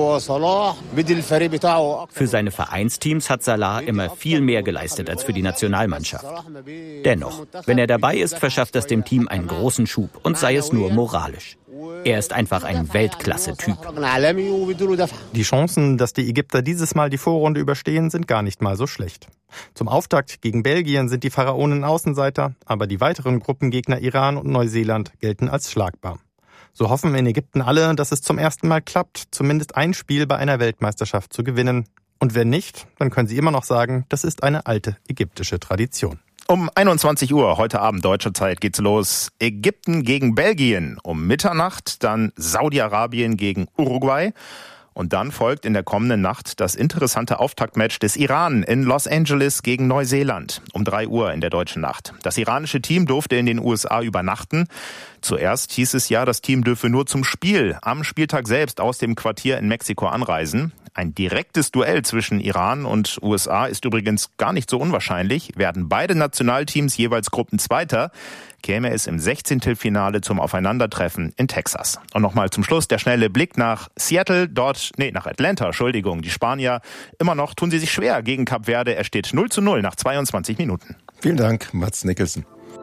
Für seine Vereinsteams hat Salah immer viel mehr geleistet als für die Nationalmannschaft. Dennoch, wenn er dabei ist, verschafft das dem Team einen großen Schub und sei es nur moralisch. Er ist einfach ein Weltklasse-Typ. Die Chancen, dass die Ägypter dieses Mal die Vorrunde überstehen, sind gar nicht mal so schlecht. Zum Auftakt gegen Belgien sind die Pharaonen Außenseiter, aber die weiteren Gruppengegner Iran und Neuseeland gelten als schlagbar. So hoffen in Ägypten alle, dass es zum ersten Mal klappt, zumindest ein Spiel bei einer Weltmeisterschaft zu gewinnen. Und wenn nicht, dann können sie immer noch sagen, das ist eine alte ägyptische Tradition. Um 21 Uhr heute Abend deutscher Zeit geht's los. Ägypten gegen Belgien. Um Mitternacht dann Saudi-Arabien gegen Uruguay. Und dann folgt in der kommenden Nacht das interessante Auftaktmatch des Iran in Los Angeles gegen Neuseeland. Um 3 Uhr in der deutschen Nacht. Das iranische Team durfte in den USA übernachten. Zuerst hieß es ja, das Team dürfe nur zum Spiel am Spieltag selbst aus dem Quartier in Mexiko anreisen. Ein direktes Duell zwischen Iran und USA ist übrigens gar nicht so unwahrscheinlich. Werden beide Nationalteams jeweils Gruppenzweiter, käme es im 16. Finale zum Aufeinandertreffen in Texas. Und nochmal zum Schluss der schnelle Blick nach Seattle, nach Atlanta, Entschuldigung. Die Spanier immer noch tun sie sich schwer gegen Kap Verde. Er steht 0:0 nach 22 Minuten. Vielen Dank, Mats Nicholson.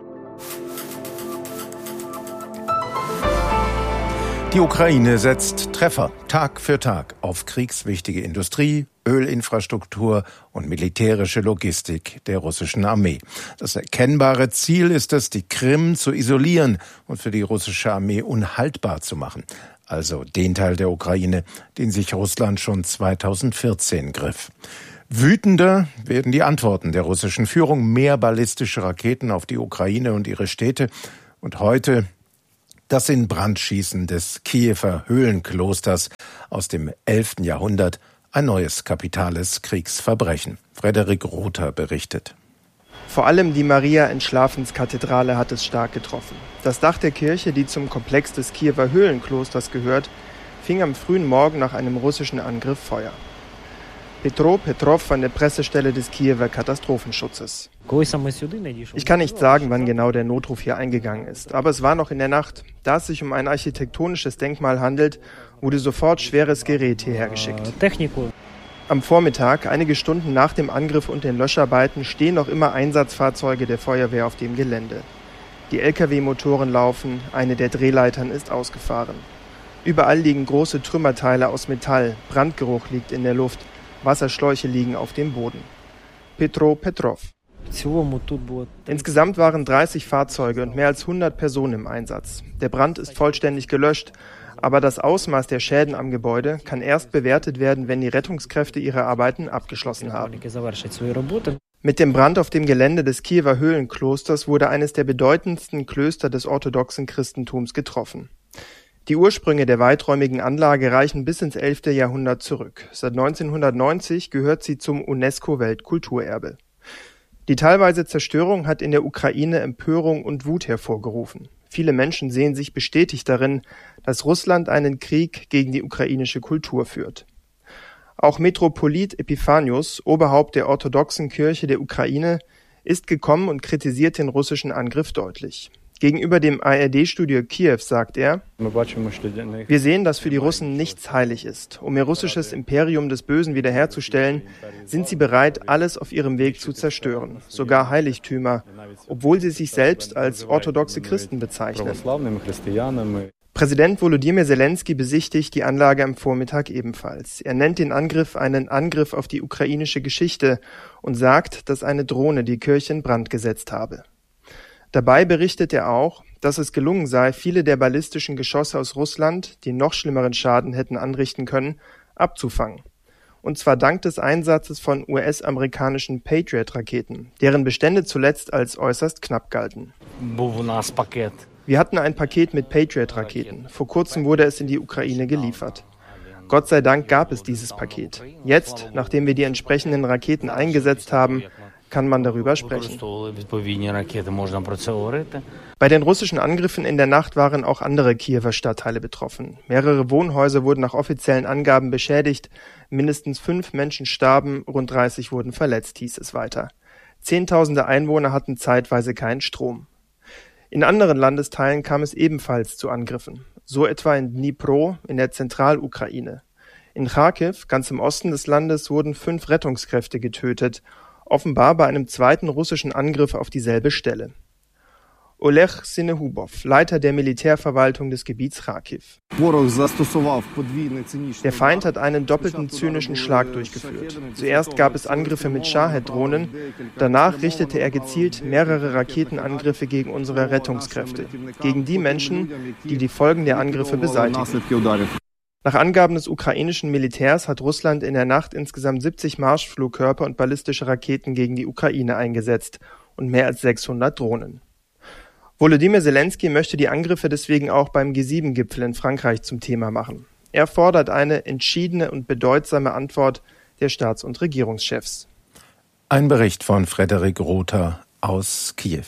Die Ukraine setzt Treffer Tag für Tag auf kriegswichtige Industrie, Ölinfrastruktur und militärische Logistik der russischen Armee. Das erkennbare Ziel ist es, die Krim zu isolieren und für die russische Armee unhaltbar zu machen. Also den Teil der Ukraine, den sich Russland schon 2014 griff. Wütender werden die Antworten der russischen Führung, mehr ballistische Raketen auf die Ukraine und ihre Städte. Und heute das Inbrandschießen des Kiewer Höhlenklosters aus dem 11. Jahrhundert, ein neues kapitales Kriegsverbrechen. Frederik Rother berichtet. Vor allem die Maria-Entschlafenskathedrale hat es stark getroffen. Das Dach der Kirche, die zum Komplex des Kiewer Höhlenklosters gehört, fing am frühen Morgen nach einem russischen Angriff Feuer. Petro Petrov von der Pressestelle des Kiewer Katastrophenschutzes. Ich kann nicht sagen, wann genau der Notruf hier eingegangen ist, aber es war noch in der Nacht. Da es sich um ein architektonisches Denkmal handelt, wurde sofort schweres Gerät hierher geschickt. Am Vormittag, einige Stunden nach dem Angriff und den Löscharbeiten, stehen noch immer Einsatzfahrzeuge der Feuerwehr auf dem Gelände. Die Lkw-Motoren laufen, eine der Drehleitern ist ausgefahren. Überall liegen große Trümmerteile aus Metall, Brandgeruch liegt in der Luft. Wasserschläuche liegen auf dem Boden. Petro Petrov. Insgesamt waren 30 Fahrzeuge und mehr als 100 Personen im Einsatz. Der Brand ist vollständig gelöscht, aber das Ausmaß der Schäden am Gebäude kann erst bewertet werden, wenn die Rettungskräfte ihre Arbeiten abgeschlossen haben. Mit dem Brand auf dem Gelände des Kiewer Höhlenklosters wurde eines der bedeutendsten Klöster des orthodoxen Christentums getroffen. Die Ursprünge der weiträumigen Anlage reichen bis ins 11. Jahrhundert zurück. Seit 1990 gehört sie zum UNESCO-Weltkulturerbe. Die teilweise Zerstörung hat in der Ukraine Empörung und Wut hervorgerufen. Viele Menschen sehen sich bestätigt darin, dass Russland einen Krieg gegen die ukrainische Kultur führt. Auch Metropolit Epiphanius, Oberhaupt der orthodoxen Kirche der Ukraine, ist gekommen und kritisiert den russischen Angriff deutlich. Gegenüber dem ARD-Studio Kiew sagt er: Wir sehen, dass für die Russen nichts heilig ist. Um ihr russisches Imperium des Bösen wiederherzustellen, sind sie bereit, alles auf ihrem Weg zu zerstören, sogar Heiligtümer, obwohl sie sich selbst als orthodoxe Christen bezeichnen. Präsident Volodymyr Zelensky besichtigt die Anlage am Vormittag ebenfalls. Er nennt den Angriff einen Angriff auf die ukrainische Geschichte und sagt, dass eine Drohne die Kirche in Brand gesetzt habe. Dabei berichtet er auch, dass es gelungen sei, viele der ballistischen Geschosse aus Russland, die noch schlimmeren Schaden hätten anrichten können, abzufangen. Und zwar dank des Einsatzes von US-amerikanischen Patriot-Raketen, deren Bestände zuletzt als äußerst knapp galten. Wir hatten ein Paket mit Patriot-Raketen. Vor kurzem wurde es in die Ukraine geliefert. Gott sei Dank gab es dieses Paket. Jetzt, nachdem wir die entsprechenden Raketen eingesetzt haben, kann man darüber sprechen. Bei den russischen Angriffen in der Nacht waren auch andere Kiewer Stadtteile betroffen. Mehrere Wohnhäuser wurden nach offiziellen Angaben beschädigt. Mindestens 5 Menschen starben, rund 30 wurden verletzt, hieß es weiter. Zehntausende Einwohner hatten zeitweise keinen Strom. In anderen Landesteilen kam es ebenfalls zu Angriffen. So etwa in Dnipro in der Zentralukraine. In Charkiw, ganz im Osten des Landes, wurden 5 Rettungskräfte getötet. Offenbar bei einem zweiten russischen Angriff auf dieselbe Stelle. Oleg Sinehubov, Leiter der Militärverwaltung des Gebiets Charkiw. Der Feind hat einen doppelten zynischen Schlag durchgeführt. Zuerst gab es Angriffe mit Shahed-Drohnen, danach richtete er gezielt mehrere Raketenangriffe gegen unsere Rettungskräfte, gegen die Menschen, die die Folgen der Angriffe beseitigen. Nach Angaben des ukrainischen Militärs hat Russland in der Nacht insgesamt 70 Marschflugkörper und ballistische Raketen gegen die Ukraine eingesetzt und mehr als 600 Drohnen. Volodymyr Zelensky möchte die Angriffe deswegen auch beim G7-Gipfel in Frankreich zum Thema machen. Er fordert eine entschiedene und bedeutsame Antwort der Staats- und Regierungschefs. Ein Bericht von Frederik Rother aus Kiew.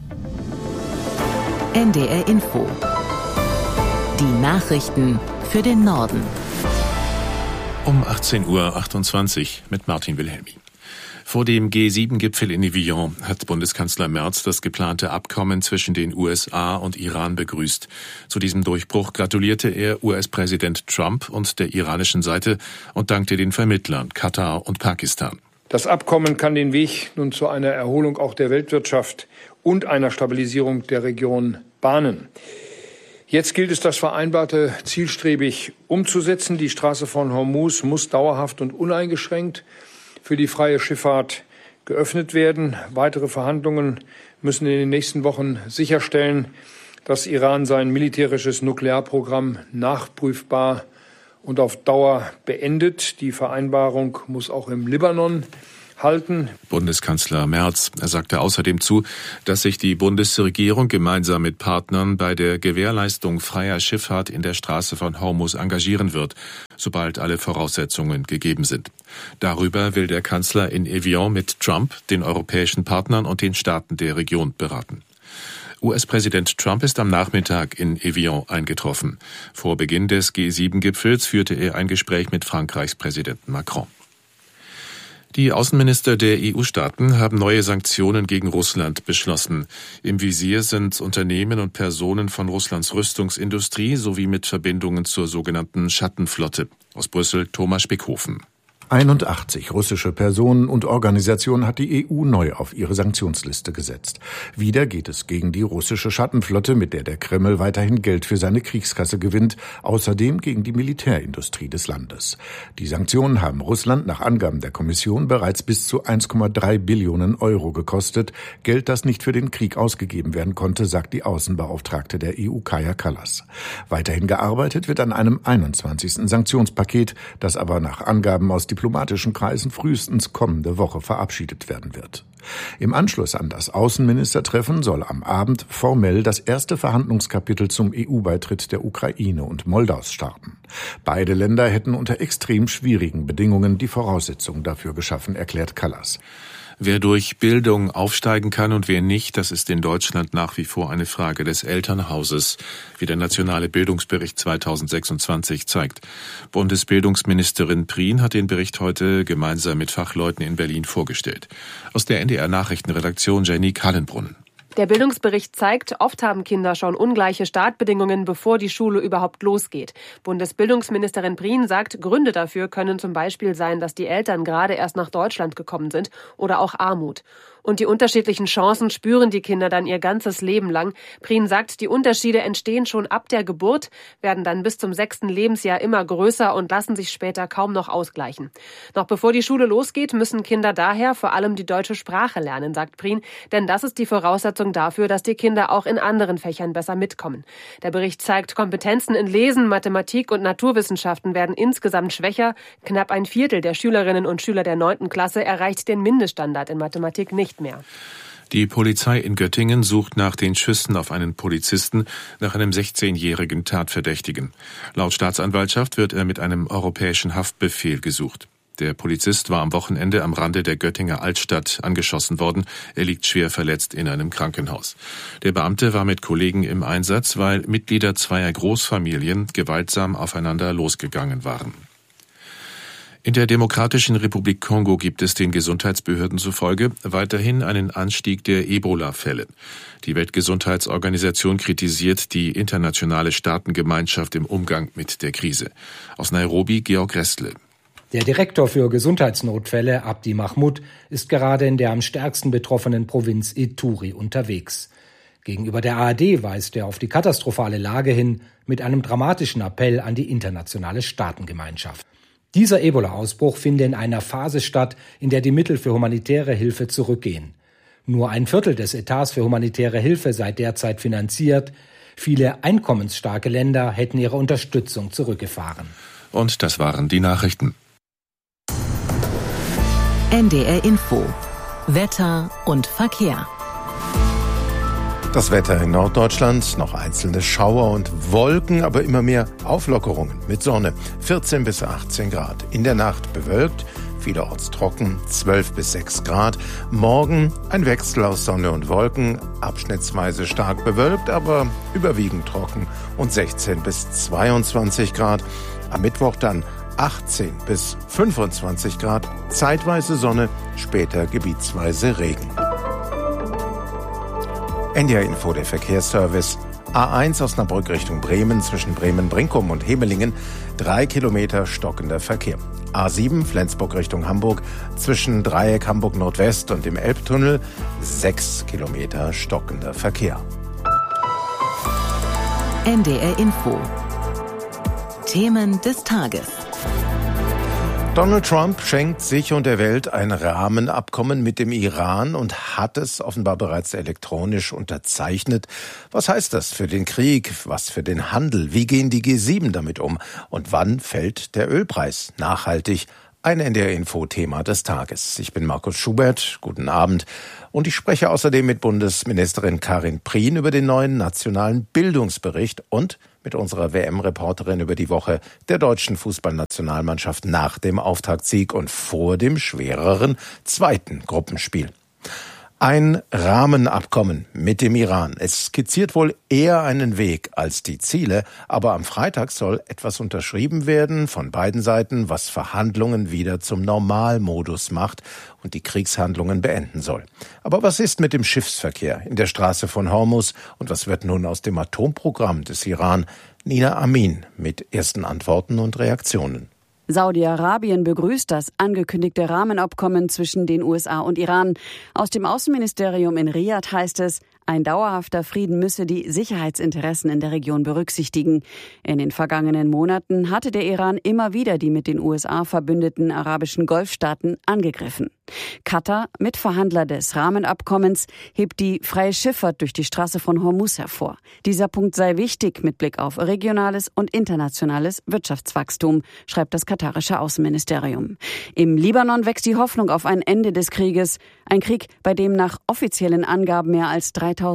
NDR Info. Die Nachrichten für den Norden. Um 18.28 Uhr mit Martin Wilhelmi. Vor dem G7-Gipfel in Evian hat Bundeskanzler Merz das geplante Abkommen zwischen den USA und Iran begrüßt. Zu diesem Durchbruch gratulierte er US-Präsident Trump und der iranischen Seite und dankte den Vermittlern Katar und Pakistan. Das Abkommen kann den Weg nun zu einer Erholung auch der Weltwirtschaft und einer Stabilisierung der Region bahnen. Jetzt gilt es, das Vereinbarte zielstrebig umzusetzen. Die Straße von Hormuz muss dauerhaft und uneingeschränkt für die freie Schifffahrt geöffnet werden. Weitere Verhandlungen müssen in den nächsten Wochen sicherstellen, dass Iran sein militärisches Nuklearprogramm nachprüfbar und auf Dauer beendet. Die Vereinbarung muss auch im Libanon halten. Bundeskanzler Merz sagte außerdem zu, dass sich die Bundesregierung gemeinsam mit Partnern bei der Gewährleistung freier Schifffahrt in der Straße von Hormuz engagieren wird, sobald alle Voraussetzungen gegeben sind. Darüber will der Kanzler in Evian mit Trump, den europäischen Partnern und den Staaten der Region beraten. US-Präsident Trump ist am Nachmittag in Evian eingetroffen. Vor Beginn des G7-Gipfels führte er ein Gespräch mit Frankreichs Präsidenten Macron. Die Außenminister der EU-Staaten haben neue Sanktionen gegen Russland beschlossen. Im Visier sind Unternehmen und Personen von Russlands Rüstungsindustrie sowie mit Verbindungen zur sogenannten Schattenflotte. Aus Brüssel Thomas Spickhofen. 81 russische Personen und Organisationen hat die EU neu auf ihre Sanktionsliste gesetzt. Wieder geht es gegen die russische Schattenflotte, mit der der Kreml weiterhin Geld für seine Kriegskasse gewinnt, außerdem gegen die Militärindustrie des Landes. Die Sanktionen haben Russland nach Angaben der Kommission bereits bis zu 1,3 Billionen Euro gekostet, Geld, das nicht für den Krieg ausgegeben werden konnte, sagt die Außenbeauftragte der EU Kaja Kallas. Weiterhin gearbeitet wird an einem 21. Sanktionspaket, das aber nach Angaben aus diplomatischen Kreisen frühestens kommende Woche verabschiedet werden wird. Im Anschluss an das Außenministertreffen soll am Abend formell das erste Verhandlungskapitel zum EU-Beitritt der Ukraine und Moldaus starten. Beide Länder hätten unter extrem schwierigen Bedingungen die Voraussetzungen dafür geschaffen, erklärt Kallas. Wer durch Bildung aufsteigen kann und wer nicht, das ist in Deutschland nach wie vor eine Frage des Elternhauses, wie der Nationale Bildungsbericht 2026 zeigt. Bundesbildungsministerin Prien hat den Bericht heute gemeinsam mit Fachleuten in Berlin vorgestellt. Aus der NDR-Nachrichtenredaktion Jenny Kallenbrunn. Der Bildungsbericht zeigt, oft haben Kinder schon ungleiche Startbedingungen, bevor die Schule überhaupt losgeht. Bundesbildungsministerin Prien sagt, Gründe dafür können zum Beispiel sein, dass die Eltern gerade erst nach Deutschland gekommen sind oder auch Armut. Und die unterschiedlichen Chancen spüren die Kinder dann ihr ganzes Leben lang. Prien sagt, die Unterschiede entstehen schon ab der Geburt, werden dann bis zum 6. Lebensjahr immer größer und lassen sich später kaum noch ausgleichen. Noch bevor die Schule losgeht, müssen Kinder daher vor allem die deutsche Sprache lernen, sagt Prien, denn das ist die Voraussetzung dafür, dass die Kinder auch in anderen Fächern besser mitkommen. Der Bericht zeigt, Kompetenzen in Lesen, Mathematik und Naturwissenschaften werden insgesamt schwächer. Knapp ein Viertel der Schülerinnen und Schüler der 9. Klasse erreicht den Mindeststandard in Mathematik nicht mehr. Die Polizei in Göttingen sucht nach den Schüssen auf einen Polizisten nach einem 16-jährigen Tatverdächtigen. Laut Staatsanwaltschaft wird er mit einem europäischen Haftbefehl gesucht. Der Polizist war am Wochenende am Rande der Göttinger Altstadt angeschossen worden. Er liegt schwer verletzt in einem Krankenhaus. Der Beamte war mit Kollegen im Einsatz, weil Mitglieder zweier Großfamilien gewaltsam aufeinander losgegangen waren. In der Demokratischen Republik Kongo gibt es den Gesundheitsbehörden zufolge weiterhin einen Anstieg der Ebola-Fälle. Die Weltgesundheitsorganisation kritisiert die internationale Staatengemeinschaft im Umgang mit der Krise. Aus Nairobi Georg Restle. Der Direktor für Gesundheitsnotfälle, Abdi Mahmoud, ist gerade in der am stärksten betroffenen Provinz Ituri unterwegs. Gegenüber der ARD weist er auf die katastrophale Lage hin mit einem dramatischen Appell an die internationale Staatengemeinschaft. Dieser Ebola-Ausbruch finde in einer Phase statt, in der die Mittel für humanitäre Hilfe zurückgehen. Nur ein Viertel des Etats für humanitäre Hilfe sei derzeit finanziert. Viele einkommensstarke Länder hätten ihre Unterstützung zurückgefahren. Und das waren die Nachrichten. NDR Info. Wetter und Verkehr. Das Wetter in Norddeutschland, noch einzelne Schauer und Wolken, aber immer mehr Auflockerungen mit Sonne. 14 bis 18 Grad. In der Nacht bewölkt, vielerorts trocken, 12 bis 6 Grad. Morgen ein Wechsel aus Sonne und Wolken, abschnittsweise stark bewölkt, aber überwiegend trocken und 16 bis 22 Grad. Am Mittwoch dann 18 bis 25 Grad, zeitweise Sonne, später gebietsweise Regen. NDR Info, der Verkehrsservice. A1 Osnabrück Richtung Bremen, zwischen Bremen-Brinkum und Hemelingen, 3 Kilometer stockender Verkehr. A7 Flensburg Richtung Hamburg, zwischen Dreieck Hamburg Nordwest und dem Elbtunnel, 6 Kilometer stockender Verkehr. NDR Info. Themen des Tages. Donald Trump schenkt sich und der Welt ein Rahmenabkommen mit dem Iran und hat es offenbar bereits elektronisch unterzeichnet. Was heißt das für den Krieg? Was für den Handel? Wie gehen die G7 damit um? Und wann fällt der Ölpreis nachhaltig? Ein NDR-Info-Thema des Tages. Ich bin Markus Schubert. Guten Abend. Und ich spreche außerdem mit Bundesministerin Karin Prien über den neuen nationalen Bildungsbericht und mit unserer WM-Reporterin über die Woche der deutschen Fußballnationalmannschaft nach dem Auftaktsieg und vor dem schwereren zweiten Gruppenspiel. Ein Rahmenabkommen mit dem Iran. Es skizziert wohl eher einen Weg als die Ziele, aber am Freitag soll etwas unterschrieben werden von beiden Seiten, was Verhandlungen wieder zum Normalmodus macht und die Kriegshandlungen beenden soll. Aber was ist mit dem Schiffsverkehr in der Straße von Hormuz und was wird nun aus dem Atomprogramm des Iran? Nina Amin mit ersten Antworten und Reaktionen. Saudi-Arabien begrüßt das angekündigte Rahmenabkommen zwischen den USA und Iran. Aus dem Außenministerium in Riad heißt es, ein dauerhafter Frieden müsse die Sicherheitsinteressen in der Region berücksichtigen. In den vergangenen Monaten hatte der Iran immer wieder die mit den USA verbündeten arabischen Golfstaaten angegriffen. Katar, Mitverhandler des Rahmenabkommens, hebt die freie Schifffahrt durch die Straße von Hormuz hervor. Dieser Punkt sei wichtig mit Blick auf regionales und internationales Wirtschaftswachstum, schreibt das katarische Außenministerium. Im Libanon wächst die Hoffnung auf ein Ende des Krieges. Ein Krieg, bei dem nach offiziellen Angaben mehr als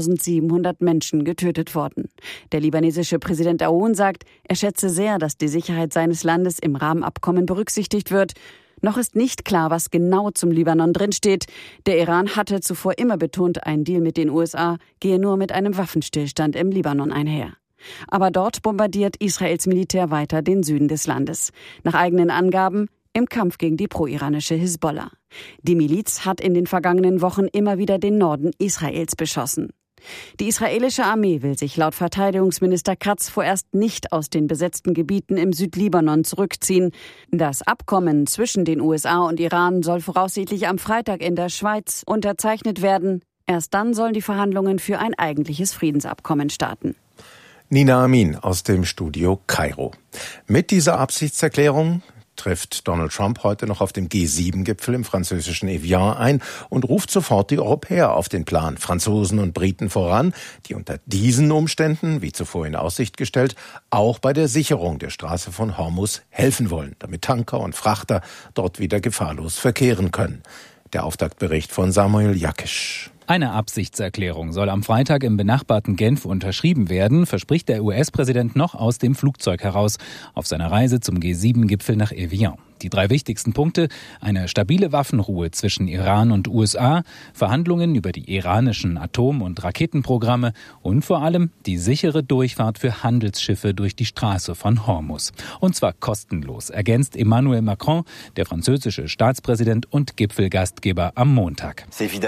3.700 Menschen getötet wurden. Der libanesische Präsident Aoun sagt, er schätze sehr, dass die Sicherheit seines Landes im Rahmenabkommen berücksichtigt wird. Noch ist nicht klar, was genau zum Libanon drinsteht. Der Iran hatte zuvor immer betont, ein Deal mit den USA gehe nur mit einem Waffenstillstand im Libanon einher. Aber dort bombardiert Israels Militär weiter den Süden des Landes. Nach eigenen Angaben im Kampf gegen die pro-iranische Hisbollah. Die Miliz hat in den vergangenen Wochen immer wieder den Norden Israels beschossen. Die israelische Armee will sich laut Verteidigungsminister Katz vorerst nicht aus den besetzten Gebieten im Südlibanon zurückziehen. Das Abkommen zwischen den USA und Iran soll voraussichtlich am Freitag in der Schweiz unterzeichnet werden. Erst dann sollen die Verhandlungen für ein eigentliches Friedensabkommen starten. Nina Amin aus dem Studio Kairo. Mit dieser Absichtserklärung trifft Donald Trump heute noch auf dem G7-Gipfel im französischen Evian ein und ruft sofort die Europäer auf den Plan, Franzosen und Briten voran, die unter diesen Umständen, wie zuvor in Aussicht gestellt, auch bei der Sicherung der Straße von Hormuz helfen wollen, damit Tanker und Frachter dort wieder gefahrlos verkehren können. Der Auftaktbericht von Samuel Jakisch. Eine Absichtserklärung soll am Freitag im benachbarten Genf unterschrieben werden, verspricht der US-Präsident noch aus dem Flugzeug heraus auf seiner Reise zum G7-Gipfel nach Evian. Die 3 wichtigsten Punkte: eine stabile Waffenruhe zwischen Iran und USA, Verhandlungen über die iranischen Atom- und Raketenprogramme und vor allem die sichere Durchfahrt für Handelsschiffe durch die Straße von Hormuz. Und zwar kostenlos, ergänzt Emmanuel Macron, der französische Staatspräsident und Gipfelgastgeber, am Montag.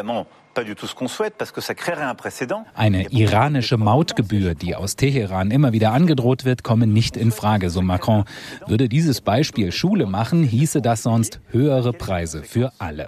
Eine iranische Mautgebühr, die aus Teheran immer wieder angedroht wird, komme nicht in Frage, so Macron. Würde dieses Beispiel Schule machen, hieße das sonst höhere Preise für alle.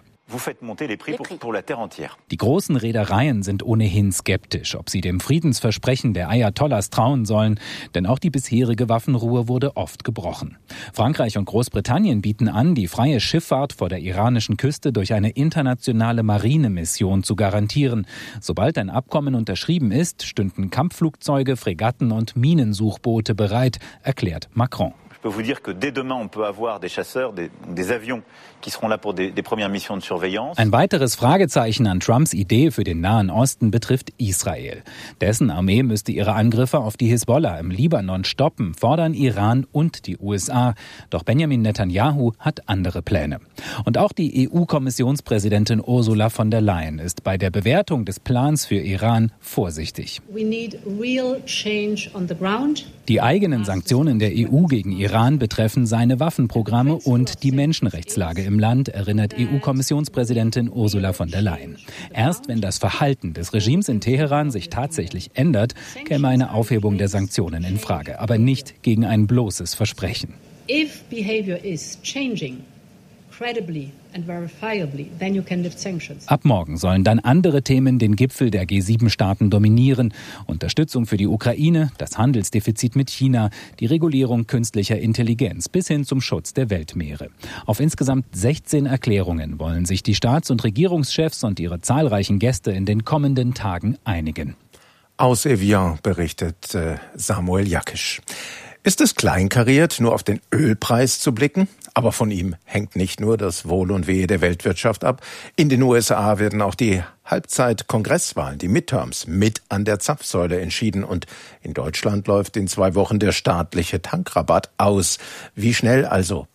Die großen Reedereien sind ohnehin skeptisch, ob sie dem Friedensversprechen der Ayatollahs trauen sollen, denn auch die bisherige Waffenruhe wurde oft gebrochen. Frankreich und Großbritannien bieten an, die freie Schifffahrt vor der iranischen Küste durch eine internationale Marinemission zu garantieren. Sobald ein Abkommen unterschrieben ist, stünden Kampfflugzeuge, Fregatten und Minensuchboote bereit, erklärt Macron. Je peux vous dire que dès demain, on peut avoir des chasseurs, des avions qui seront là pour des premières missions de surveillance. Ein weiteres Fragezeichen an Trumps Idee für den Nahen Osten betrifft Israel. Dessen Armee müsste ihre Angriffe auf die Hisbollah im Libanon stoppen, fordern Iran und die USA. Doch Benjamin Netanyahu hat andere Pläne. Und auch die EU-Kommissionspräsidentin Ursula von der Leyen ist bei der Bewertung des Plans für Iran vorsichtig. We need real change on the ground. Die eigenen Sanktionen der EU gegen Iran betreffen seine Waffenprogramme und die Menschenrechtslage im Land, erinnert EU-Kommissionspräsidentin Ursula von der Leyen. Erst wenn das Verhalten des Regimes in Teheran sich tatsächlich ändert, käme eine Aufhebung der Sanktionen in Frage, aber nicht gegen ein bloßes Versprechen. If behavior is changing credibly and verifiably, then you can lift sanctions. Ab morgen sollen dann andere Themen den Gipfel der G7-Staaten dominieren. Unterstützung für die Ukraine, das Handelsdefizit mit China, die Regulierung künstlicher Intelligenz bis hin zum Schutz der Weltmeere. Auf insgesamt 16 Erklärungen wollen sich die Staats- und Regierungschefs und ihre zahlreichen Gäste in den kommenden Tagen einigen. Aus Evian berichtet Samuel Jakisch. Ist es kleinkariert, nur auf den Ölpreis zu blicken? Aber von ihm hängt nicht nur das Wohl und Wehe der Weltwirtschaft ab. In den USA werden auch die Halbzeit-Kongresswahlen, die Midterms, mit an der Zapfsäule entschieden. Und in Deutschland läuft in 2 Wochen der staatliche Tankrabatt aus. Wie schnell also